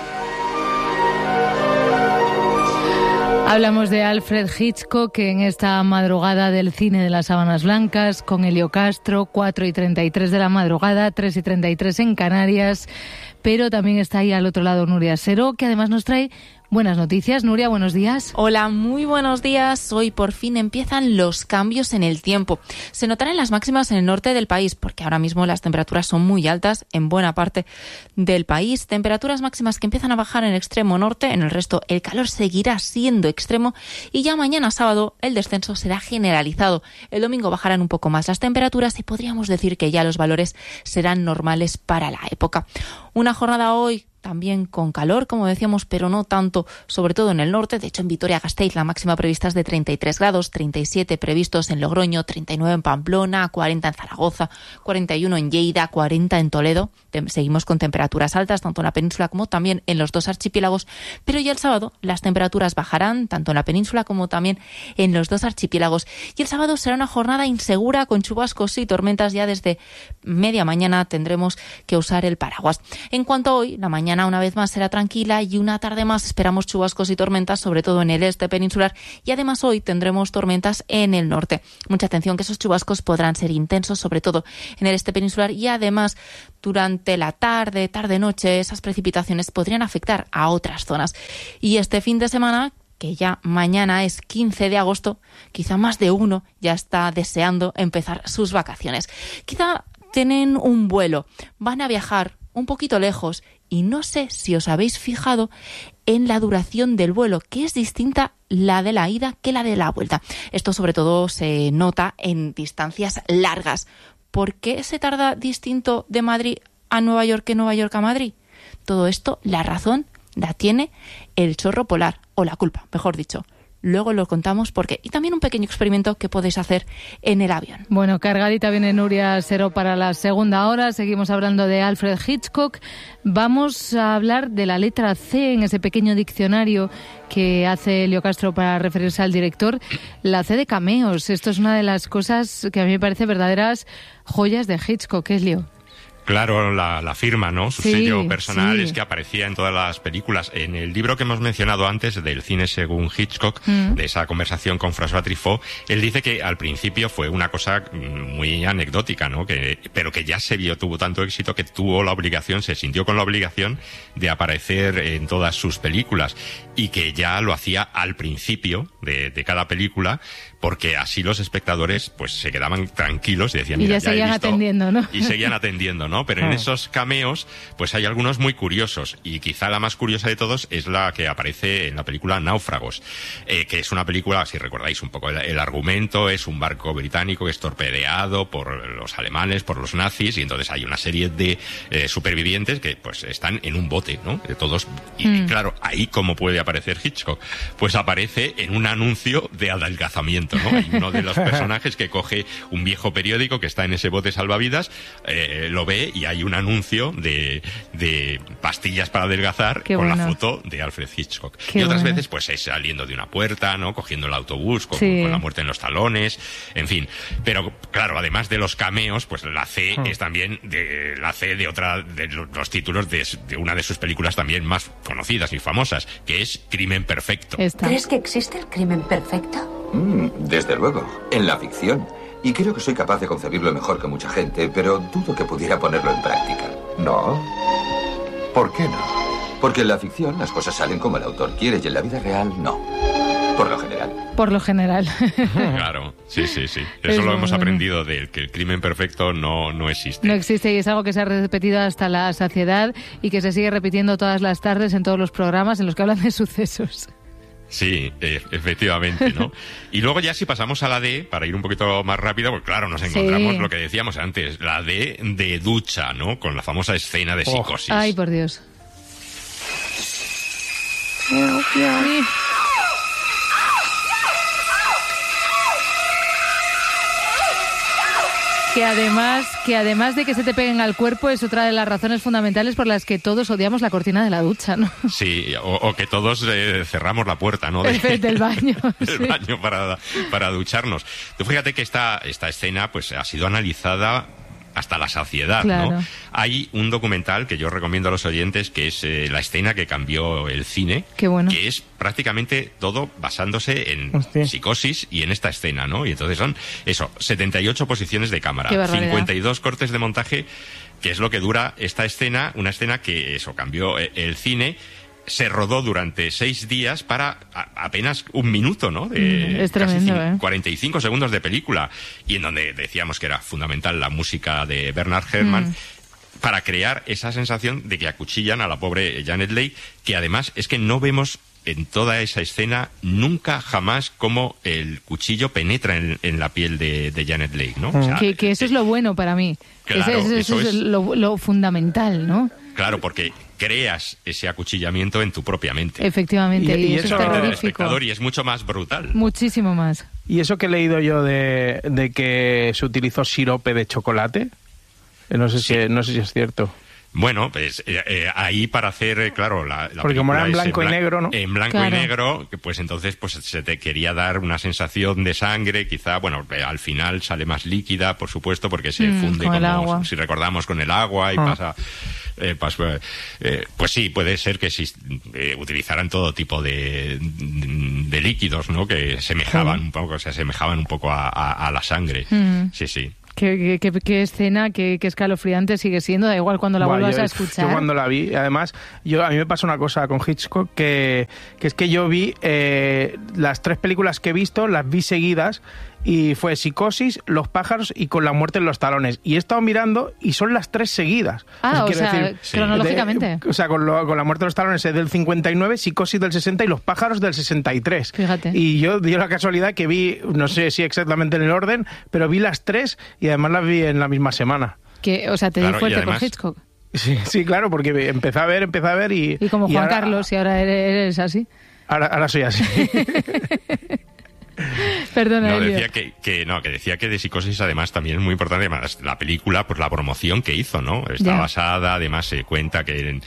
Hablamos de Alfred Hitchcock en esta madrugada del cine de las Sábanas Blancas con Elio Castro, cuatro y treinta y tres de la madrugada, tres y treinta y tres en Canarias, pero también está ahí al otro lado Nuria Seró, que además nos trae buenas noticias. Nuria, buenos días. Hola, muy buenos días. Hoy por fin empiezan los cambios en el tiempo. Se notarán las máximas en el norte del país, porque ahora mismo las temperaturas son muy altas en buena parte del país. Temperaturas máximas que empiezan a bajar en el extremo norte, en el resto el calor seguirá siendo extremo y ya mañana sábado el descenso será generalizado. El domingo bajarán un poco más las temperaturas y podríamos decir que ya los valores serán normales para la época. Una jornada hoy también con calor, como decíamos, pero no tanto, sobre todo en el norte. De hecho, en Vitoria-Gasteiz la máxima prevista es de treinta y tres grados, treinta y siete previstos en Logroño, treinta y nueve en Pamplona, cuarenta en Zaragoza, cuarenta y uno en Lleida, cuarenta en Toledo. Seguimos con temperaturas altas, tanto en la península como también en los dos archipiélagos, pero ya el sábado las temperaturas bajarán, tanto en la península como también en los dos archipiélagos. Y el sábado será una jornada insegura, con chubascos y tormentas. Ya desde media mañana tendremos que usar el paraguas. En cuanto a hoy, la mañana una vez más será tranquila y una tarde más esperamos chubascos y tormentas, sobre todo en el este peninsular, y además hoy tendremos tormentas en el norte. Mucha atención, que esos chubascos podrán ser intensos, sobre todo en el este peninsular, y además durante la tarde, tarde-noche, esas precipitaciones podrían afectar a otras zonas. Y este fin de semana, que ya mañana es quince de agosto, quizá más de uno ya está deseando empezar sus vacaciones. Quizá tienen un vuelo, van a viajar un poquito lejos Y no sé si os habéis fijado en la duración del vuelo, que es distinta la de la ida que la de la vuelta. Esto sobre todo se nota en distancias largas. ¿Por qué se tarda distinto de Madrid a Nueva York que Nueva York a Madrid? Todo esto, la razón la tiene el chorro polar, o la culpa, mejor dicho. Luego lo contamos por qué. Y también un pequeño experimento que podéis hacer en el avión. Bueno, cargadita viene Nuria Seró para la segunda hora. Seguimos hablando de Alfred Hitchcock. Vamos a hablar de la letra C en ese pequeño diccionario que hace Elio Castro para referirse al director. La C de cameos. Esto es una de las cosas que a mí me parece verdaderas joyas de Hitchcock, Elio. Claro, la, la firma, ¿no? Su sí, sello personal sí. es que aparecía en todas las películas. En el libro que hemos mencionado antes, del cine según Hitchcock, mm. de esa conversación con François Truffaut, él dice que al principio fue una cosa muy anecdótica, ¿no? Que, pero que ya se vio, tuvo tanto éxito que tuvo la obligación, se sintió con la obligación de aparecer en todas sus películas, y que ya lo hacía al principio de, de cada película, porque así los espectadores pues se quedaban tranquilos y decían, y mira, ya, ya seguían he visto, atendiendo, ¿no? Y seguían atendiendo, ¿no? Pero en esos cameos, pues hay algunos muy curiosos, y quizá la más curiosa de todos es la que aparece en la película Náufragos, eh, que es una película, si recordáis un poco el, el argumento, es un barco británico que es torpedeado por los alemanes, por los nazis, y entonces hay una serie de eh, supervivientes que pues están en un bote, ¿no? De todos, y, mm. y claro, ahí cómo puede aparecer Hitchcock, pues aparece en un anuncio de adelgazamiento, ¿no? Hay uno de los personajes que coge un viejo periódico que está en ese bote salvavidas, eh, lo ve y hay un anuncio de, de pastillas para adelgazar. Qué con bueno. La foto de Alfred Hitchcock. Qué y otras bueno. veces pues es saliendo de una puerta, ¿no? Cogiendo el autobús con, sí. con la muerte en los talones, en fin. Pero claro, además de los cameos, pues la C oh. es también de la C de otra de los títulos de, de una de sus películas también más conocidas y famosas, que es Crimen Perfecto. Esta. ¿Crees que existe el crimen perfecto? Mm, desde luego, en la ficción. Y creo que soy capaz de concebirlo mejor que mucha gente, pero dudo que pudiera ponerlo en práctica. ¿No? ¿Por qué no? Porque en la ficción las cosas salen como el autor quiere y en la vida real no. Por lo general. Por lo general. Claro, sí, sí, sí. Eso es lo hemos bueno. aprendido de que el crimen perfecto no, no existe. No existe, y es algo que se ha repetido hasta la saciedad y que se sigue repitiendo todas las tardes en todos los programas en los que hablan de sucesos. Sí, eh, efectivamente, ¿no? Y luego ya si pasamos a la D, para ir un poquito más rápido, pues claro, nos encontramos sí. lo que decíamos antes, la D de ducha, ¿no? Con la famosa escena de Psicosis. Oh. Ay, por Dios. Que además, que además de que se te peguen al cuerpo, es otra de las razones fundamentales por las que todos odiamos la cortina de la ducha, ¿no? Sí, o, o que todos eh, cerramos la puerta, ¿no? De, del baño. del sí. baño para, para ducharnos. Tú fíjate que esta, esta escena pues ha sido analizada hasta la saciedad, claro. ¿no? Hay un documental que yo recomiendo a los oyentes, que es eh, la escena que cambió el cine. Qué bueno. Que es prácticamente todo basándose en Hostia. Psicosis y en esta escena, ¿no? Y entonces son, eso, setenta y ocho posiciones de cámara, cincuenta y dos cortes de montaje, que es lo que dura esta escena, una escena que, eso, cambió el cine. Se rodó durante seis días para a, apenas un minuto, ¿no? De es tremendo, casi ¿eh? cuarenta y cinco segundos de película, y en donde decíamos que era fundamental la música de Bernard Herrmann mm. para crear esa sensación de que acuchillan a la pobre Janet Leigh, que además es que no vemos en toda esa escena nunca jamás cómo el cuchillo penetra en, en la piel de, de Janet Leigh, ¿no? Mm. O sea, que, que eso es lo bueno para mí. Claro, eso, eso, eso es, es lo, lo fundamental, ¿no? Claro, porque creas ese acuchillamiento en tu propia mente. Efectivamente, y, y, y eso, eso es terrorífico. Espectador, y es mucho más brutal. Muchísimo más. Y eso que he leído yo de, de que se utilizó sirope de chocolate, no sé si, sí. no sé si es cierto. Bueno, pues eh, eh, ahí para hacer, eh, claro, la, la Porque como era en blanco en y negro, ¿no? En blanco claro. y negro, pues entonces pues se te quería dar una sensación de sangre, quizá, bueno, al final sale más líquida, por supuesto, porque se mm, funde, como si recordamos, con el agua y ah. pasa... Eh, pues, eh, pues sí, puede ser que si, eh, utilizaran todo tipo de, de líquidos, ¿no? Que semejaban sí. un poco, se asemejaban un poco a, a, a la sangre. Mm. Sí, sí. Qué, qué, qué escena, qué, qué escalofriante sigue siendo, da igual cuando la Buah, vuelvas yo, a escuchar. Yo cuando la vi, además, yo a mí me pasa una cosa con Hitchcock, que, que es que yo vi eh, las tres películas que he visto, las vi seguidas, y fue Psicosis, Los pájaros y Con la muerte en los talones. Y he estado mirando y son las tres seguidas. Ah, pues, o sea, decir, cronológicamente. De, o sea, con, lo, con la muerte en los talones es del cincuenta y nueve, Psicosis del sesenta y Los pájaros del sesenta y tres. Fíjate. Y yo dio la casualidad que vi, no sé si exactamente en el orden, pero vi las tres y además las vi en la misma semana. Que, o sea, te Claro, di fuerte y además- con Hitchcock. Sí, sí, claro, porque empecé a ver, empecé a ver y... Y como y Juan ahora- Carlos, y ahora eres, eres así. Ahora, ahora soy así. Perdona, No, Elio. decía que, que no, que decía que de Psicosis además también es muy importante, además la película, pues la promoción que hizo, ¿no? Está Ya. basada, además se cuenta que en,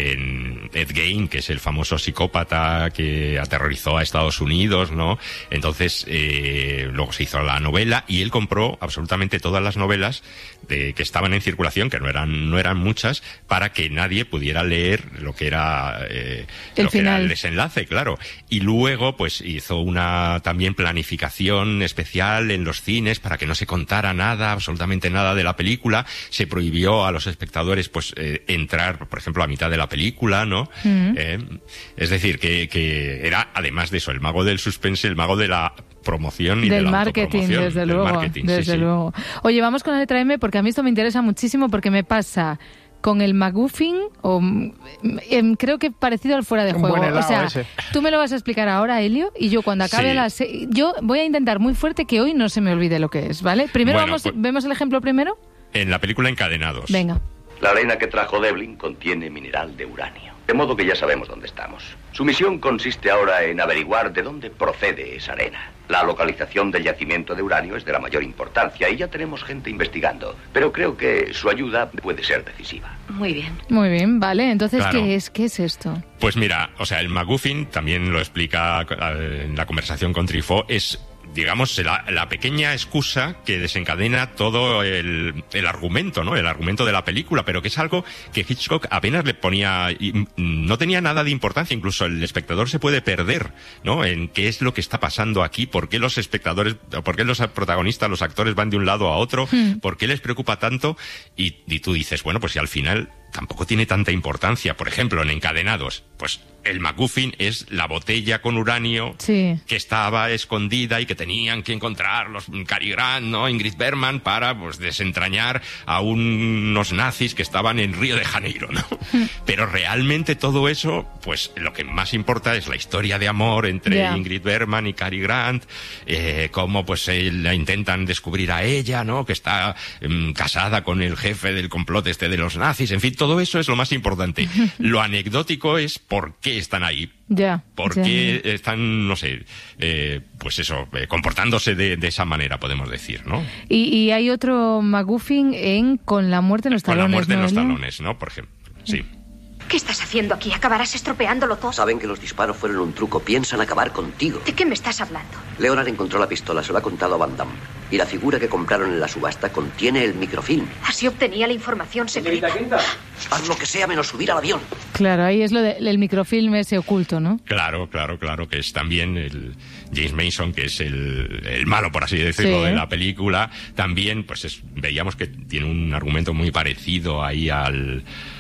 en Ed Gein, que es el famoso psicópata que aterrorizó a Estados Unidos, ¿no? Entonces, eh, luego se hizo la novela y él compró absolutamente todas las novelas de, que estaban en circulación, que no eran, no eran muchas, para que nadie pudiera leer lo que era, eh, El lo que era final. el desenlace, claro. Y luego, pues hizo una también planificación especial en los cines para que no se contara nada, absolutamente nada de la película. Se prohibió a los espectadores, pues, eh, entrar, por ejemplo, a mitad de la película, ¿no? Mm. Eh, es decir, que, que era, además de eso, el mago del suspense, el mago de la promoción y de Del la marketing, autopromoción, desde del luego. marketing, sí, desde sí. luego. Oye, vamos con la letra M porque a mí esto me interesa muchísimo porque me pasa con el MacGuffin, o mm, em, creo que parecido al fuera de Un juego. buen O helado sea, ese. tú me lo vas a explicar ahora, Elio, y yo cuando acabe Sí. la se- yo voy a intentar muy fuerte que hoy no se me olvide lo que es, ¿vale? Primero Bueno, vamos, pues- vemos el ejemplo primero. En la película Encadenados. Venga. La arena que trajo Devlin contiene mineral de uranio. De modo que ya sabemos dónde estamos. Su misión consiste ahora en averiguar de dónde procede esa arena. La localización del yacimiento de uranio es de la mayor importancia y ya tenemos gente investigando. Pero creo que su ayuda puede ser decisiva. Muy bien. Muy bien, vale. Entonces, Claro. ¿qué es? ¿Qué es esto? Pues mira, o sea, el MacGuffin, también lo explica eh, en la conversación con Truffaut, es, digamos, la, la pequeña excusa que desencadena todo el, el argumento, ¿no? El argumento de la película, pero que es algo que Hitchcock apenas le ponía, y, mm, no tenía nada de importancia, incluso el espectador se puede perder, ¿no? En qué es lo que está pasando aquí, por qué los espectadores, por qué los protagonistas, los actores van de un lado a otro, Hmm. por qué les preocupa tanto, y, y tú dices, bueno, pues si al final tampoco tiene tanta importancia. Por ejemplo, en Encadenados, pues el MacGuffin es la botella con uranio Sí. que estaba escondida y que tenían que encontrar los Cary Grant, ¿no? Ingrid Bergman para, pues, desentrañar a unos nazis que estaban en Río de Janeiro, ¿no? Pero realmente todo eso, pues lo que más importa es la historia de amor entre Ya. Ingrid Bergman y Cary Grant, eh, cómo pues eh, la intentan descubrir a ella, ¿no? Que está em, casada con el jefe del complot este de los nazis, en fin, todo eso es lo más importante. Lo anecdótico es por qué están ahí. Ya. ¿Por ya. qué están, no sé, eh, pues eso, eh, comportándose de, de esa manera, podemos decir, ¿no? Y, y hay otro MacGuffin en Con la muerte en los Con talones, la muerte en ¿no, los Elio? talones, ¿no? Por ejemplo, sí. ¿Qué estás haciendo aquí? Acabarás estropeándolo todo. Saben que los disparos fueron un truco. Piensan acabar contigo. ¿De qué me estás hablando? Leonard encontró la pistola, se lo ha contado a Van Damme. Y la figura que compraron en la subasta contiene el microfilm. Así obtenía la información secreta. Haz lo que sea menos subir al avión. Claro, ahí es lo del microfilm ese oculto, ¿no? Claro, claro, claro, que es también el James Mason, que es el, el malo, por así decirlo, Sí. de la película. También, pues es- veíamos que tiene un argumento muy parecido ahí al...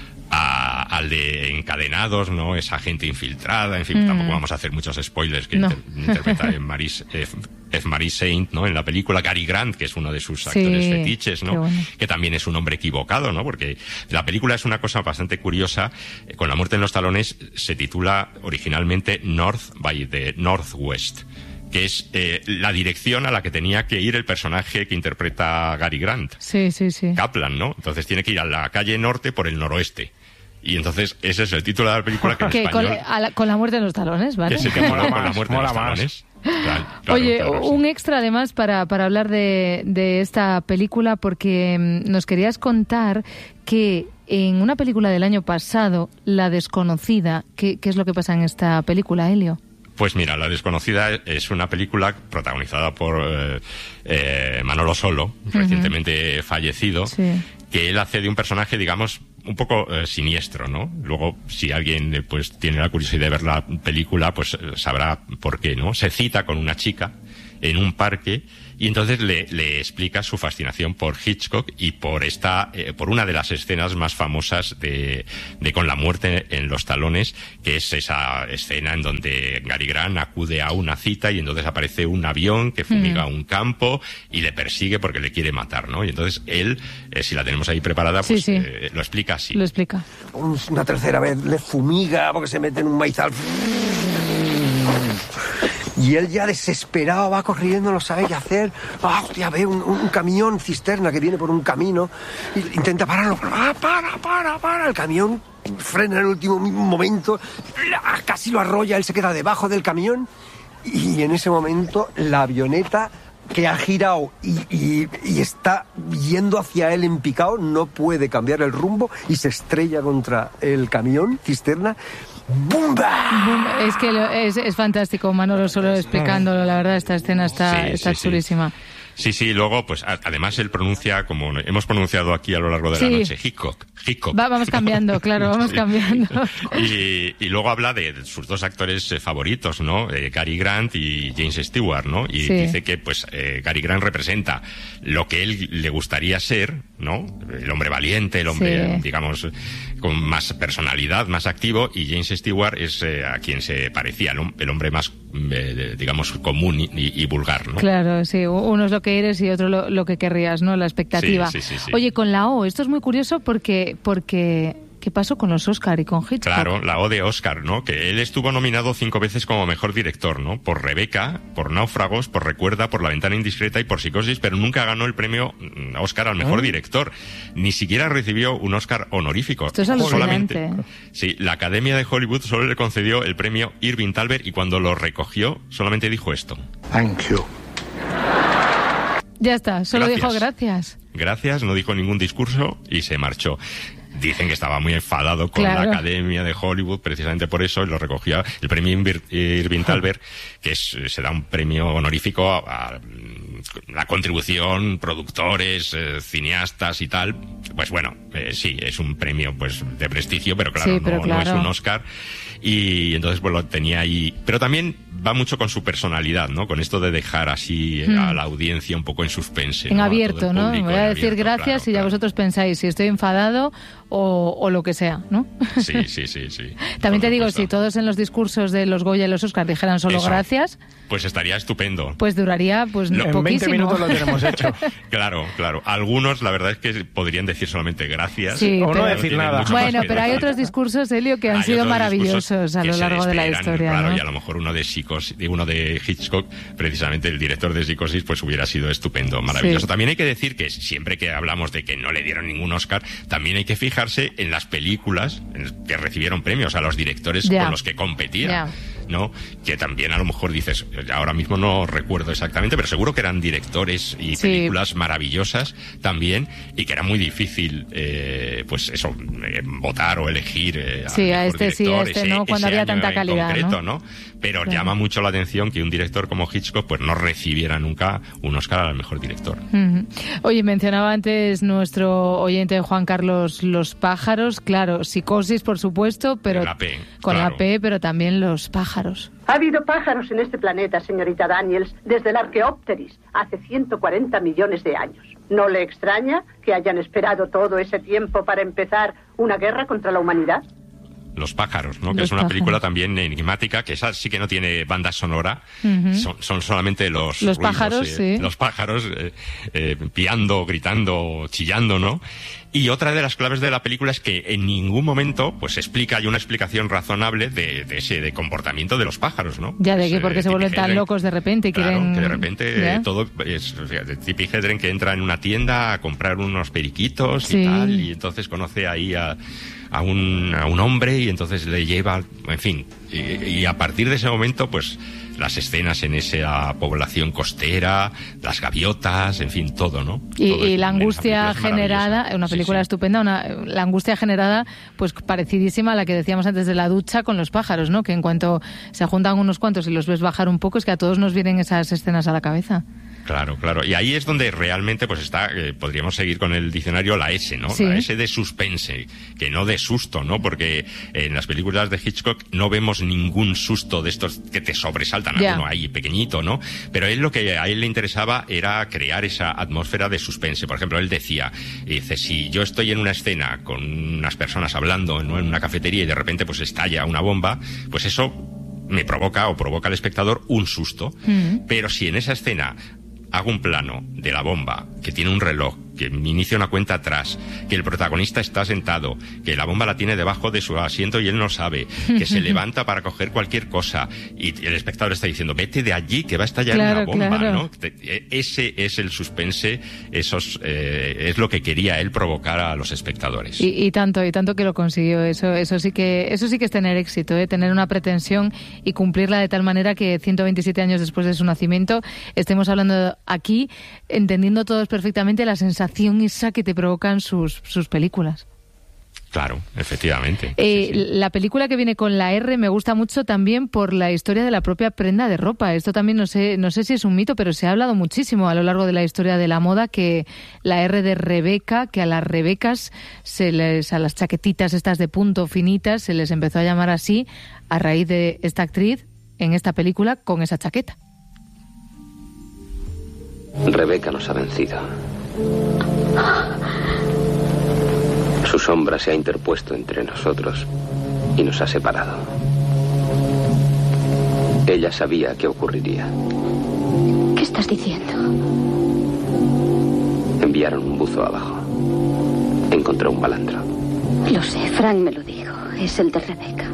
A, al de Encadenados, ¿no? Esa gente infiltrada, en fin, Mm. tampoco vamos a hacer muchos spoilers que No. inter- interpreta en Maris, F, F. Marie Saint, ¿no? En la película Cary Grant, que es uno de sus Sí, actores fetiches, qué ¿no? bueno. Que también es un hombre equivocado, ¿no? Porque la película es una cosa bastante curiosa. Eh, Con la muerte en los talones se titula originalmente North by the Northwest, que es eh, la dirección a la que tenía que ir el personaje que interpreta Cary Grant, Sí, sí, sí. Kaplan, ¿no? Entonces tiene que ir a la calle norte por el noroeste. Y entonces ese es el título de la película que en Que con, español... a la, con la muerte en los talones, ¿vale? Que se llama Con la más, muerte en mola los más. talones. Claro, claro, Oye, claro, sí. un extra además para, para hablar de, de esta película, porque mm, nos querías contar que en una película del año pasado, La Desconocida, ¿qué, qué es lo que pasa en esta película, Elio? Pues mira, La Desconocida es una película protagonizada por eh, eh, Manolo Solo, recientemente fallecido, Sí. que él hace de un personaje, digamos, un poco eh, siniestro, ¿no? Luego, si alguien eh, pues tiene la curiosidad de ver la película, pues eh, sabrá por qué, ¿no? Se cita con una chica en un parque Y entonces le, le explica su fascinación por Hitchcock y por esta, eh, por una de las escenas más famosas de, de Con la muerte en los talones, que es esa escena en donde Cary Grant acude a una cita y entonces aparece un avión que fumiga mm. un campo y le persigue porque le quiere matar, ¿no? Y entonces él, eh, si la tenemos ahí preparada, pues sí, sí. Eh, lo explica así. Lo explica. Una tercera vez le fumiga porque se mete en un maizal. Y él ya desesperado va corriendo, no sabe qué hacer. Ah, hostia, ve un, un camión cisterna que viene por un camino. Y intenta pararlo. Ah, para, para, para. El camión frena en el último momento. Casi lo arrolla. Él se queda debajo del camión. Y en ese momento la avioneta que ha girado y, y, y está yendo hacia él en picado no puede cambiar el rumbo y se estrella contra el camión cisterna. ¡Bumba! Es que lo, es, es fantástico, Manolo, solo explicándolo. La verdad, esta escena está, sí, está sí, chulísima. Sí. Sí, sí, luego, pues a, además él pronuncia, como hemos pronunciado aquí a lo largo de sí. la noche, Hitchcock. Hitchcock. Va, vamos cambiando, claro, vamos sí. cambiando. Y, y luego habla de, de sus dos actores eh, favoritos, ¿no? Eh, Cary Grant y James Stewart, ¿no? Y sí. dice que, pues, eh, Cary Grant representa lo que él le gustaría ser, ¿no? El hombre valiente, el hombre, sí. digamos, con más personalidad, más activo, y James Stewart es eh, a quien se parecía, ¿no? El hombre más, eh, digamos, común y, y, y vulgar, ¿no? Claro, sí, uno es lo que eres y otro lo, lo que querrías, ¿no? La expectativa. Sí, sí, sí, sí. Oye, con la O, esto es muy curioso porque, porque ¿qué pasó con los Oscar y con Hitchcock? Claro, la O de Oscar, ¿no? Que él estuvo nominado cinco veces como mejor director, ¿no? Por Rebeca, por Náufragos, por Recuerda, por La ventana indiscreta y por Psicosis, pero nunca ganó el premio Oscar al mejor ¿Eh? director. Ni siquiera recibió un Oscar honorífico. Esto es alucinante. Solamente, sí, la Academia de Hollywood solo le concedió el premio Irving Thalberg y cuando lo recogió solamente dijo esto. Thank you. Ya está, solo gracias. dijo gracias. Gracias, no dijo ningún discurso y se marchó. Dicen que estaba muy enfadado con claro. la Academia de Hollywood, precisamente por eso, y lo recogía el premio Irving Thalberg, que es, se da un premio honorífico a, a la contribución, productores, eh, cineastas y tal. Pues bueno, eh, sí, es un premio pues de prestigio, pero claro, sí, pero no, claro. no es un Oscar. Y entonces, pues lo tenía ahí. Pero también va mucho con su personalidad, ¿no? Con esto de dejar así mm. a la audiencia un poco en suspense. En ¿no? abierto, ¿no? Voy a decir abierto, gracias claro, y ya claro. vosotros pensáis si estoy enfadado o, o lo que sea, ¿no? Sí, sí, sí, sí. También te digo, si todos en los discursos de los Goya y los Oscar dijeran solo Eso. gracias... Pues estaría estupendo. Pues duraría pues no, poquísimo. En veinte minutos lo tenemos hecho. Claro, claro. Algunos, la verdad es que podrían decir solamente gracias. Sí, o pero no decir nada. Bueno, pero hay otros discursos, Elio, que han sido maravillosos a lo largo de la historia. Claro, ¿no? Y a lo mejor uno de Psicosis, uno de Hitchcock, precisamente el director de Psicosis, pues hubiera sido estupendo, maravilloso. Sí. También hay que decir que siempre que hablamos de que no le dieron ningún Oscar, también hay que fijarse en las películas que recibieron premios, a los directores yeah. con los que competía. Yeah. ¿No? Que también a lo mejor dices, ahora mismo no recuerdo exactamente, pero seguro que eran directores y sí. películas maravillosas también, y que era muy difícil, eh, pues eso, eh, votar o elegir eh, sí, a este sí, a este ese, no, cuando había tanta calidad, concreto, ¿no? ¿no? Pero claro. llama mucho la atención que un director como Hitchcock pues no recibiera nunca un Oscar al mejor director. Uh-huh. Oye, mencionaba antes nuestro oyente Juan Carlos los pájaros, claro, Psicosis por supuesto, pero la P, con claro. la P, pero también los pájaros. Ha habido pájaros en este planeta, señorita Daniels, desde el Archaeopteris, hace ciento cuarenta millones de años. ¿No le extraña que hayan esperado todo ese tiempo para empezar una guerra contra la humanidad? Los pájaros, ¿no? Los que es una pájaros. película también enigmática, que esa sí que no tiene banda sonora, uh-huh. son, son solamente los los ruidos, pájaros, eh, sí. los pájaros eh, eh, piando, gritando, chillando, ¿no? Y otra de las claves de la película es que en ningún momento pues explica, hay una explicación razonable de, de ese de comportamiento de los pájaros, ¿no? Ya, de pues, que porque eh, se vuelven Tippi tan Hedren, locos de repente y claro, quieren... que de repente ¿Ya? eh, todo es, o sea, Tippi Hedren que entra en una tienda a comprar unos periquitos sí. y tal, y entonces conoce ahí a a un, a un hombre y entonces le lleva, en fin, y, y a partir de ese momento pues las escenas en esa población costera, las gaviotas, en fin, todo, ¿no? Y, todo y la angustia película generada, una película sí, sí. estupenda, una, la angustia generada, pues parecidísima a la que decíamos antes de la ducha con los pájaros, ¿no? Que en cuanto se juntan unos cuantos y los ves bajar un poco, es que a todos nos vienen esas escenas a la cabeza. Claro, claro. Y ahí es donde realmente pues está, eh, podríamos seguir con el diccionario, la S, ¿no? Sí. La S de suspense, que no de susto, ¿no? Porque en las películas de Hitchcock no vemos ningún susto de estos que te sobresaltan, Ya. alguno ahí pequeñito, ¿no? Pero él lo que a él le interesaba era crear esa atmósfera de suspense. Por ejemplo, él decía, dice, si yo estoy en una escena con unas personas hablando, ¿no? En una cafetería y de repente pues estalla una bomba, pues eso me provoca o provoca al espectador un susto. Mm. Pero si en esa escena hago un plano de la bomba, que tiene un reloj, que inicia una cuenta atrás, que el protagonista está sentado, que la bomba la tiene debajo de su asiento y él no sabe, que se levanta para coger cualquier cosa y el espectador está diciendo, vete de allí que va a estallar Claro, una bomba, claro. ¿no? Ese es el suspense, esos, eh, es lo que quería él provocar a los espectadores. Y, y tanto, y tanto que lo consiguió. Eso, eso sí que, eso sí que es tener éxito, ¿eh? Tener una pretensión y cumplirla de tal manera que ciento veintisiete años después de su nacimiento estemos hablando aquí, entendiendo todos perfectamente la sensación esa que te provocan sus, sus películas. Claro, efectivamente. Eh, sí, sí. La película que viene con la R me gusta mucho también por la historia de la propia prenda de ropa. Esto también no sé, no sé si es un mito, pero se ha hablado muchísimo a lo largo de la historia de la moda que la R de Rebeca, que a las Rebecas, se les, a las chaquetitas estas de punto finitas, se les empezó a llamar así a raíz de esta actriz en esta película con esa chaqueta. Rebeca nos ha vencido. Su sombra se ha interpuesto entre nosotros y nos ha separado. Ella sabía qué ocurriría. ¿Qué estás diciendo? Enviaron un buzo abajo. Encontró un balandro. Lo sé, Frank me lo dijo. Es el de Rebeca.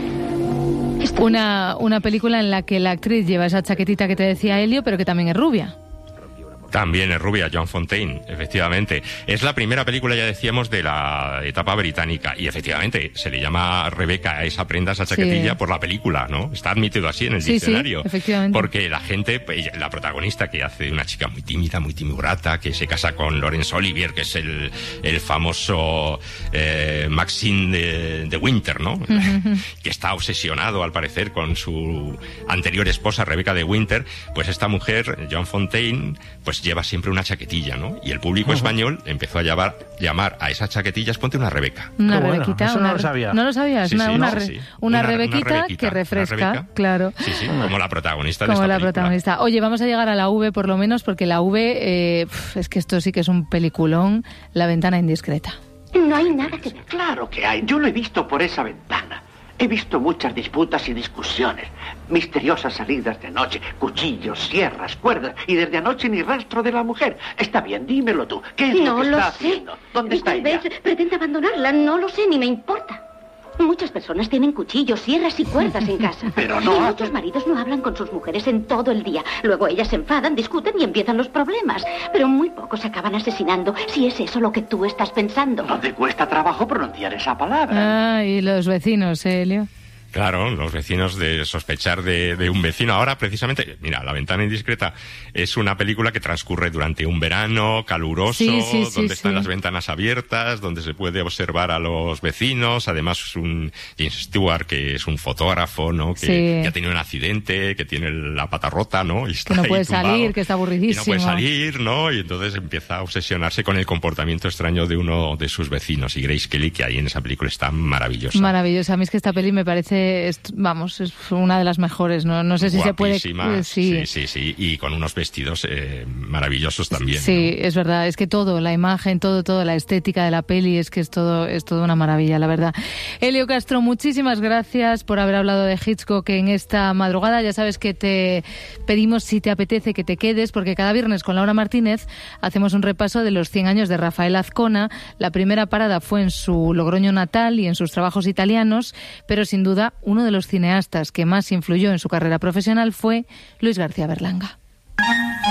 Una, una película en la que la actriz lleva esa chaquetita que te decía Elio, pero que también es rubia. También es rubia, Joan Fontaine, efectivamente. Es la primera película, ya decíamos, de la etapa británica. Y efectivamente, se le llama Rebeca a esa prenda, a esa chaquetilla, sí, por la película, ¿no? Está admitido así en el sí, diccionario. Sí, efectivamente. Porque la gente, la protagonista, que hace una chica muy tímida, muy timurata, que se casa con Laurence Olivier, que es el, el famoso eh, Maxine de, de Winter, ¿no? Uh-huh. Que está obsesionado, al parecer, con su anterior esposa, Rebeca de Winter. Pues esta mujer, Joan Fontaine, pues lleva siempre una chaquetilla, ¿no? Y el público uh-huh. español empezó a llamar, llamar a esas chaquetillas, ponte una Rebeca. Una bueno, Rebequita. Eso una, no lo sabía. ¿No lo sabías? Sí, una, sí, una, no, re, sí. una, una, rebequita una rebequita que refresca, Rebeca. Claro. Sí, sí, como la protagonista de como esta la película. protagonista. Oye, vamos a llegar a la V por lo menos, porque la V, eh, es que esto sí que es un peliculón, La ventana indiscreta. No hay nada que ver. Claro que hay. Yo lo he visto por esa ventana. He visto muchas disputas y discusiones, misteriosas salidas de noche, cuchillos, sierras, cuerdas, y desde anoche ni rastro de la mujer. Está bien, dímelo tú. ¿Qué es no lo que lo está sé. haciendo? ¿Dónde está Tal ella? vez pretende abandonarla. No lo sé, ni me importa. Muchas personas tienen cuchillos, sierras y cuerdas en casa. Pero no y hacen... muchos maridos no hablan con sus mujeres en todo el día. Luego ellas se enfadan, discuten y empiezan los problemas. Pero muy pocos se acaban asesinando, si es eso lo que tú estás pensando. No te cuesta trabajo pronunciar esa palabra. Ah, y los vecinos, ¿eh, Elio? Claro, los vecinos de sospechar de, de un vecino. Ahora, precisamente, mira, La ventana indiscreta es una película que transcurre durante un verano caluroso, sí, sí, sí, donde sí. están las ventanas abiertas, donde se puede observar a los vecinos. Además, es un James Stewart, que es un fotógrafo, ¿no? Que, sí. que ha tenido un accidente, que tiene la pata rota, ¿no? Y está que no puede ahí tumbado, salir, que está aburridísimo. Y no puede salir, ¿no? Y entonces empieza a obsesionarse con el comportamiento extraño de uno de sus vecinos. Y Grace Kelly, que ahí en esa película está maravillosa. Maravillosa. A mí es que esta peli me parece, vamos, es una de las mejores, ¿no? No sé si Guapísima, se puede... Sí. sí, sí, sí. Y con unos vestidos eh, maravillosos también. Sí, ¿no? Es verdad. Es que todo, la imagen, todo, todo, la estética de la peli, es que es todo, es todo una maravilla, la verdad. Elio Castro, muchísimas gracias por haber hablado de Hitchcock en esta madrugada. Ya sabes que te pedimos, si te apetece, que te quedes, porque cada viernes con Laura Martínez hacemos un repaso de los cien años de Rafael Azcona. La primera parada fue en su Logroño natal y en sus trabajos italianos, pero sin duda uno de los cineastas que más influyó en su carrera profesional fue Luis García Berlanga.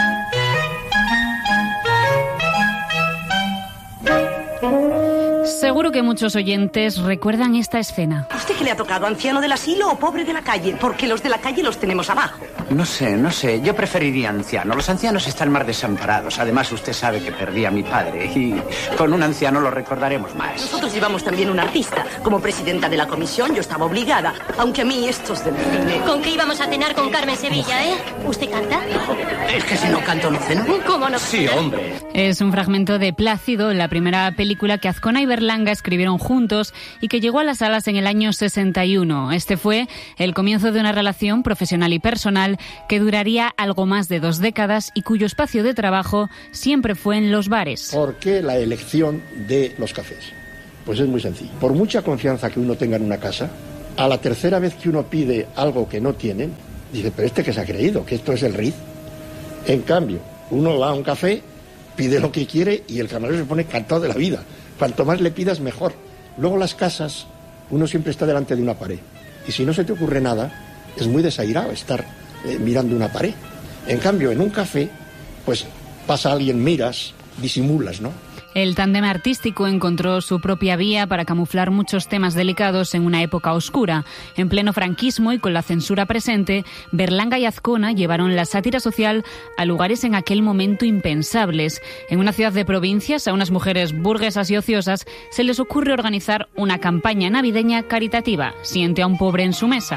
Según Seguro que muchos oyentes recuerdan esta escena. ¿A usted qué le ha tocado, anciano del asilo o pobre de la calle? Porque los de la calle los tenemos abajo. No sé, no sé. Yo preferiría anciano. Los ancianos están más desamparados. Además, usted sabe que perdí a mi padre y con un anciano lo recordaremos más. Nosotros llevamos también un artista. Como presidenta de la comisión yo estaba obligada, aunque a mí estos del cine... ¿Con qué íbamos a cenar con Carmen Sevilla, eh? ¿Usted canta? Es que si no canto no ceno. ¿Cómo no? Sí, hombre. Es un fragmento de Plácido, la primera película que Azcona y Berlanga escribieron juntos y que llegó a las salas en el año sesenta y uno. Este fue el comienzo de una relación profesional y personal que duraría algo más de dos décadas y cuyo espacio de trabajo siempre fue en los bares. ¿Por qué la elección de los cafés? Pues es muy sencillo. Por mucha confianza que uno tenga en una casa, a la tercera vez que uno pide algo que no tienen, dice, pero este que se ha creído, que esto es el Ritz. En cambio, uno va a un café, pide lo que quiere y el camarero se pone encantado de la vida. Cuanto más le pidas, mejor. Luego las casas, uno siempre está delante de una pared. Y si no se te ocurre nada, es muy desairado estar eh, mirando una pared. En cambio, en un café, pues pasa alguien, miras, disimulas, ¿no? El tándem artístico encontró su propia vía para camuflar muchos temas delicados en una época oscura. En pleno franquismo y con la censura presente, Berlanga y Azcona llevaron la sátira social a lugares en aquel momento impensables. En una ciudad de provincias, a unas mujeres burguesas y ociosas se les ocurre organizar una campaña navideña caritativa. Siente a un pobre en su mesa.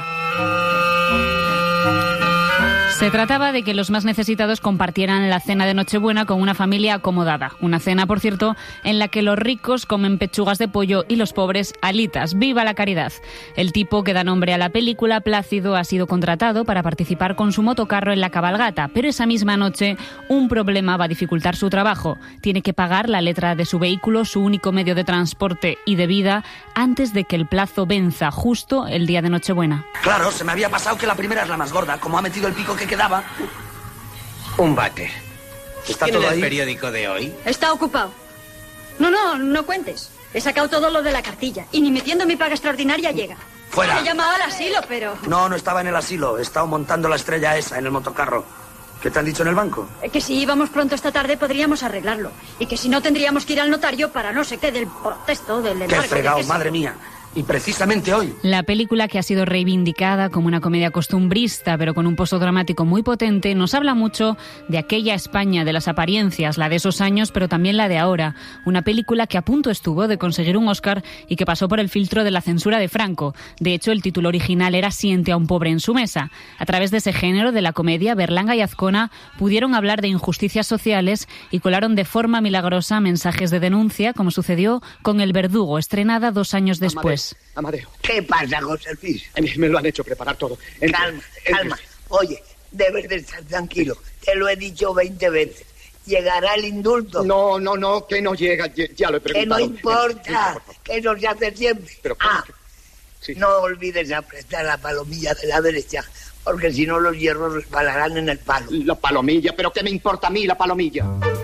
Se trataba de que los más necesitados compartieran la cena de Nochebuena con una familia acomodada. Una cena, por cierto, en la que los ricos comen pechugas de pollo y los pobres alitas. ¡Viva la caridad! El tipo que da nombre a la película, Plácido, ha sido contratado para participar con su motocarro en la cabalgata, pero esa misma noche un problema va a dificultar su trabajo. Tiene que pagar la letra de su vehículo, su único medio de transporte y de vida, antes de que el plazo venza, justo el día de Nochebuena. Claro, se me había pasado que la primera es la más gorda. Como ha metido el pico que quedaba... Un bate. ¿Está ¿Tiene todo el ahí? periódico de hoy? Está ocupado. No, no, no cuentes. He sacado todo lo de la cartilla. Y ni metiendo mi paga extraordinaria llega. ¡Fuera! He llamado al asilo, pero... No, no estaba en el asilo. He estado montando la estrella esa en el motocarro. ¿Qué te han dicho en el banco? Que si íbamos pronto esta tarde podríamos arreglarlo. Y que si no tendríamos que ir al notario para no sé qué del protesto, del ¡Qué embargo. fregado, de que madre sí. mía! Y precisamente hoy. La película, que ha sido reivindicada como una comedia costumbrista, pero con un pozo dramático muy potente, nos habla mucho de aquella España de las apariencias, la de esos años, pero también la de ahora. Una película que a punto estuvo de conseguir un Oscar y que pasó por el filtro de la censura de Franco. De hecho, el título original era Siente a un pobre en su mesa. A través de ese género de la comedia, Berlanga y Azcona pudieron hablar de injusticias sociales y colaron de forma milagrosa mensajes de denuncia, como sucedió con El Verdugo, estrenada dos años después. Amadeo. ¿Qué pasa, José Luis? Me lo han hecho preparar todo. El- Calma, el- calma. Oye, debes de estar tranquilo. Te lo he dicho veinte veces. Llegará el indulto. No, no, no, que no llega. Ya, ya lo he Que preguntado. no importa, que no se hace siempre. Pero, ah, no olvides apretar la palomilla de la derecha, porque si no los hierros resbalarán en el palo. La palomilla, pero ¿qué me importa a mí la palomilla?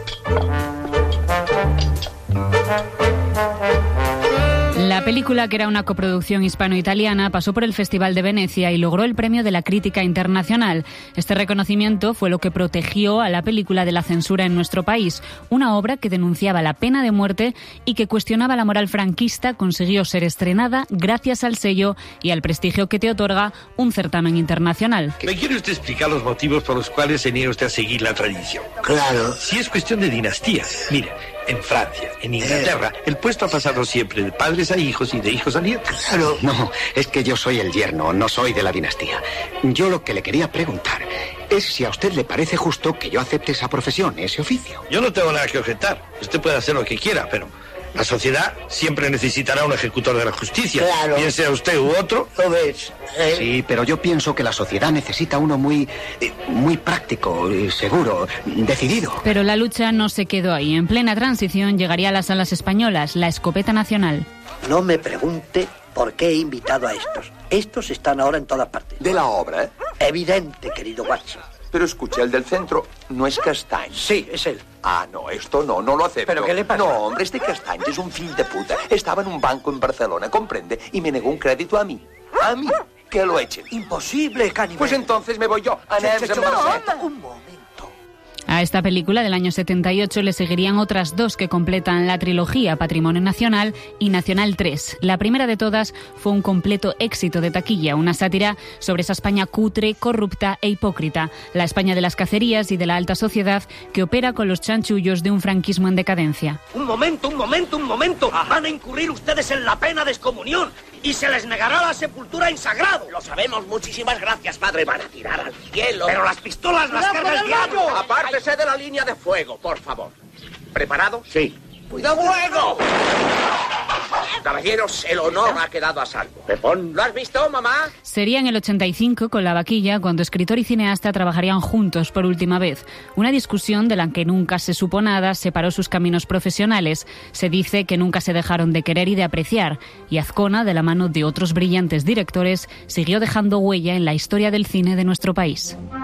La película, que era una coproducción hispano-italiana, pasó por el Festival de Venecia y logró el premio de la crítica internacional. Este reconocimiento fue lo que protegió a la película de la censura en nuestro país. Una obra que denunciaba la pena de muerte y que cuestionaba la moral franquista consiguió ser estrenada gracias al sello y al prestigio que te otorga un certamen internacional. ¿Me quiere usted explicar los motivos por los cuales se niega usted a seguir la tradición? Claro. Si es cuestión de dinastía. Mire, en Francia, en Inglaterra, el puesto ha pasado siempre de padres a hijos y de hijos a nietos. Claro. No, es que yo soy el yerno, no soy de la dinastía. Yo lo que le quería preguntar es si a usted le parece justo que yo acepte esa profesión, ese oficio. Yo no tengo nada que objetar. Usted puede hacer lo que quiera, pero la sociedad siempre necesitará un ejecutor de la justicia. Claro. Bien sea usted u otro. ¿Lo ves? ¿Eh? Sí, pero yo pienso que la sociedad necesita uno muy, eh, muy práctico, eh, seguro, decidido. Pero la lucha no se quedó ahí. En plena transición llegaría a las salas españolas la escopeta nacional. No me pregunte por qué he invitado a estos. Estos están ahora en todas partes. ¿De la obra? Evidente, querido Watson. Pero escucha, el del centro no es Castañ. Sí, es él. Ah, no, esto no, no lo acepto. ¿Pero qué le pasa? No, hombre, este Castañ es un fill de puta. Estaba en un banco en Barcelona, comprende, y me negó un crédito a mí. A mí, que lo echen. Imposible, Cannibal. Pues entonces me voy yo. Anem, Che, che, en che, Barcelona. un momento. A esta película del año setenta y ocho le seguirían otras dos que completan la trilogía Patrimonio Nacional y Nacional tres. La primera de todas fue un completo éxito de taquilla, una sátira sobre esa España cutre, corrupta e hipócrita, la España de las cacerías y de la alta sociedad que opera con los chanchullos de un franquismo en decadencia. Un momento, un momento, un momento. Van a incurrir ustedes en la pena de excomunión y se les negará la sepultura en sagrado. Lo sabemos, muchísimas gracias, padre. Van a tirar al cielo. Pero las pistolas las carga el diablo. Apártese de la línea de fuego, por favor. ¿Preparado? Sí. ¡Cuidado, fuego! Caballeros, el honor ha quedado a salvo. Pepón. ¿Lo has visto, mamá? Sería en el ochenta y cinco, con La Vaquilla, cuando escritor y cineasta trabajarían juntos por última vez. Una discusión de la que nunca se supo nada separó sus caminos profesionales. Se dice que nunca se dejaron de querer y de apreciar. Y Azcona, de la mano de otros brillantes directores, siguió dejando huella en la historia del cine de nuestro país.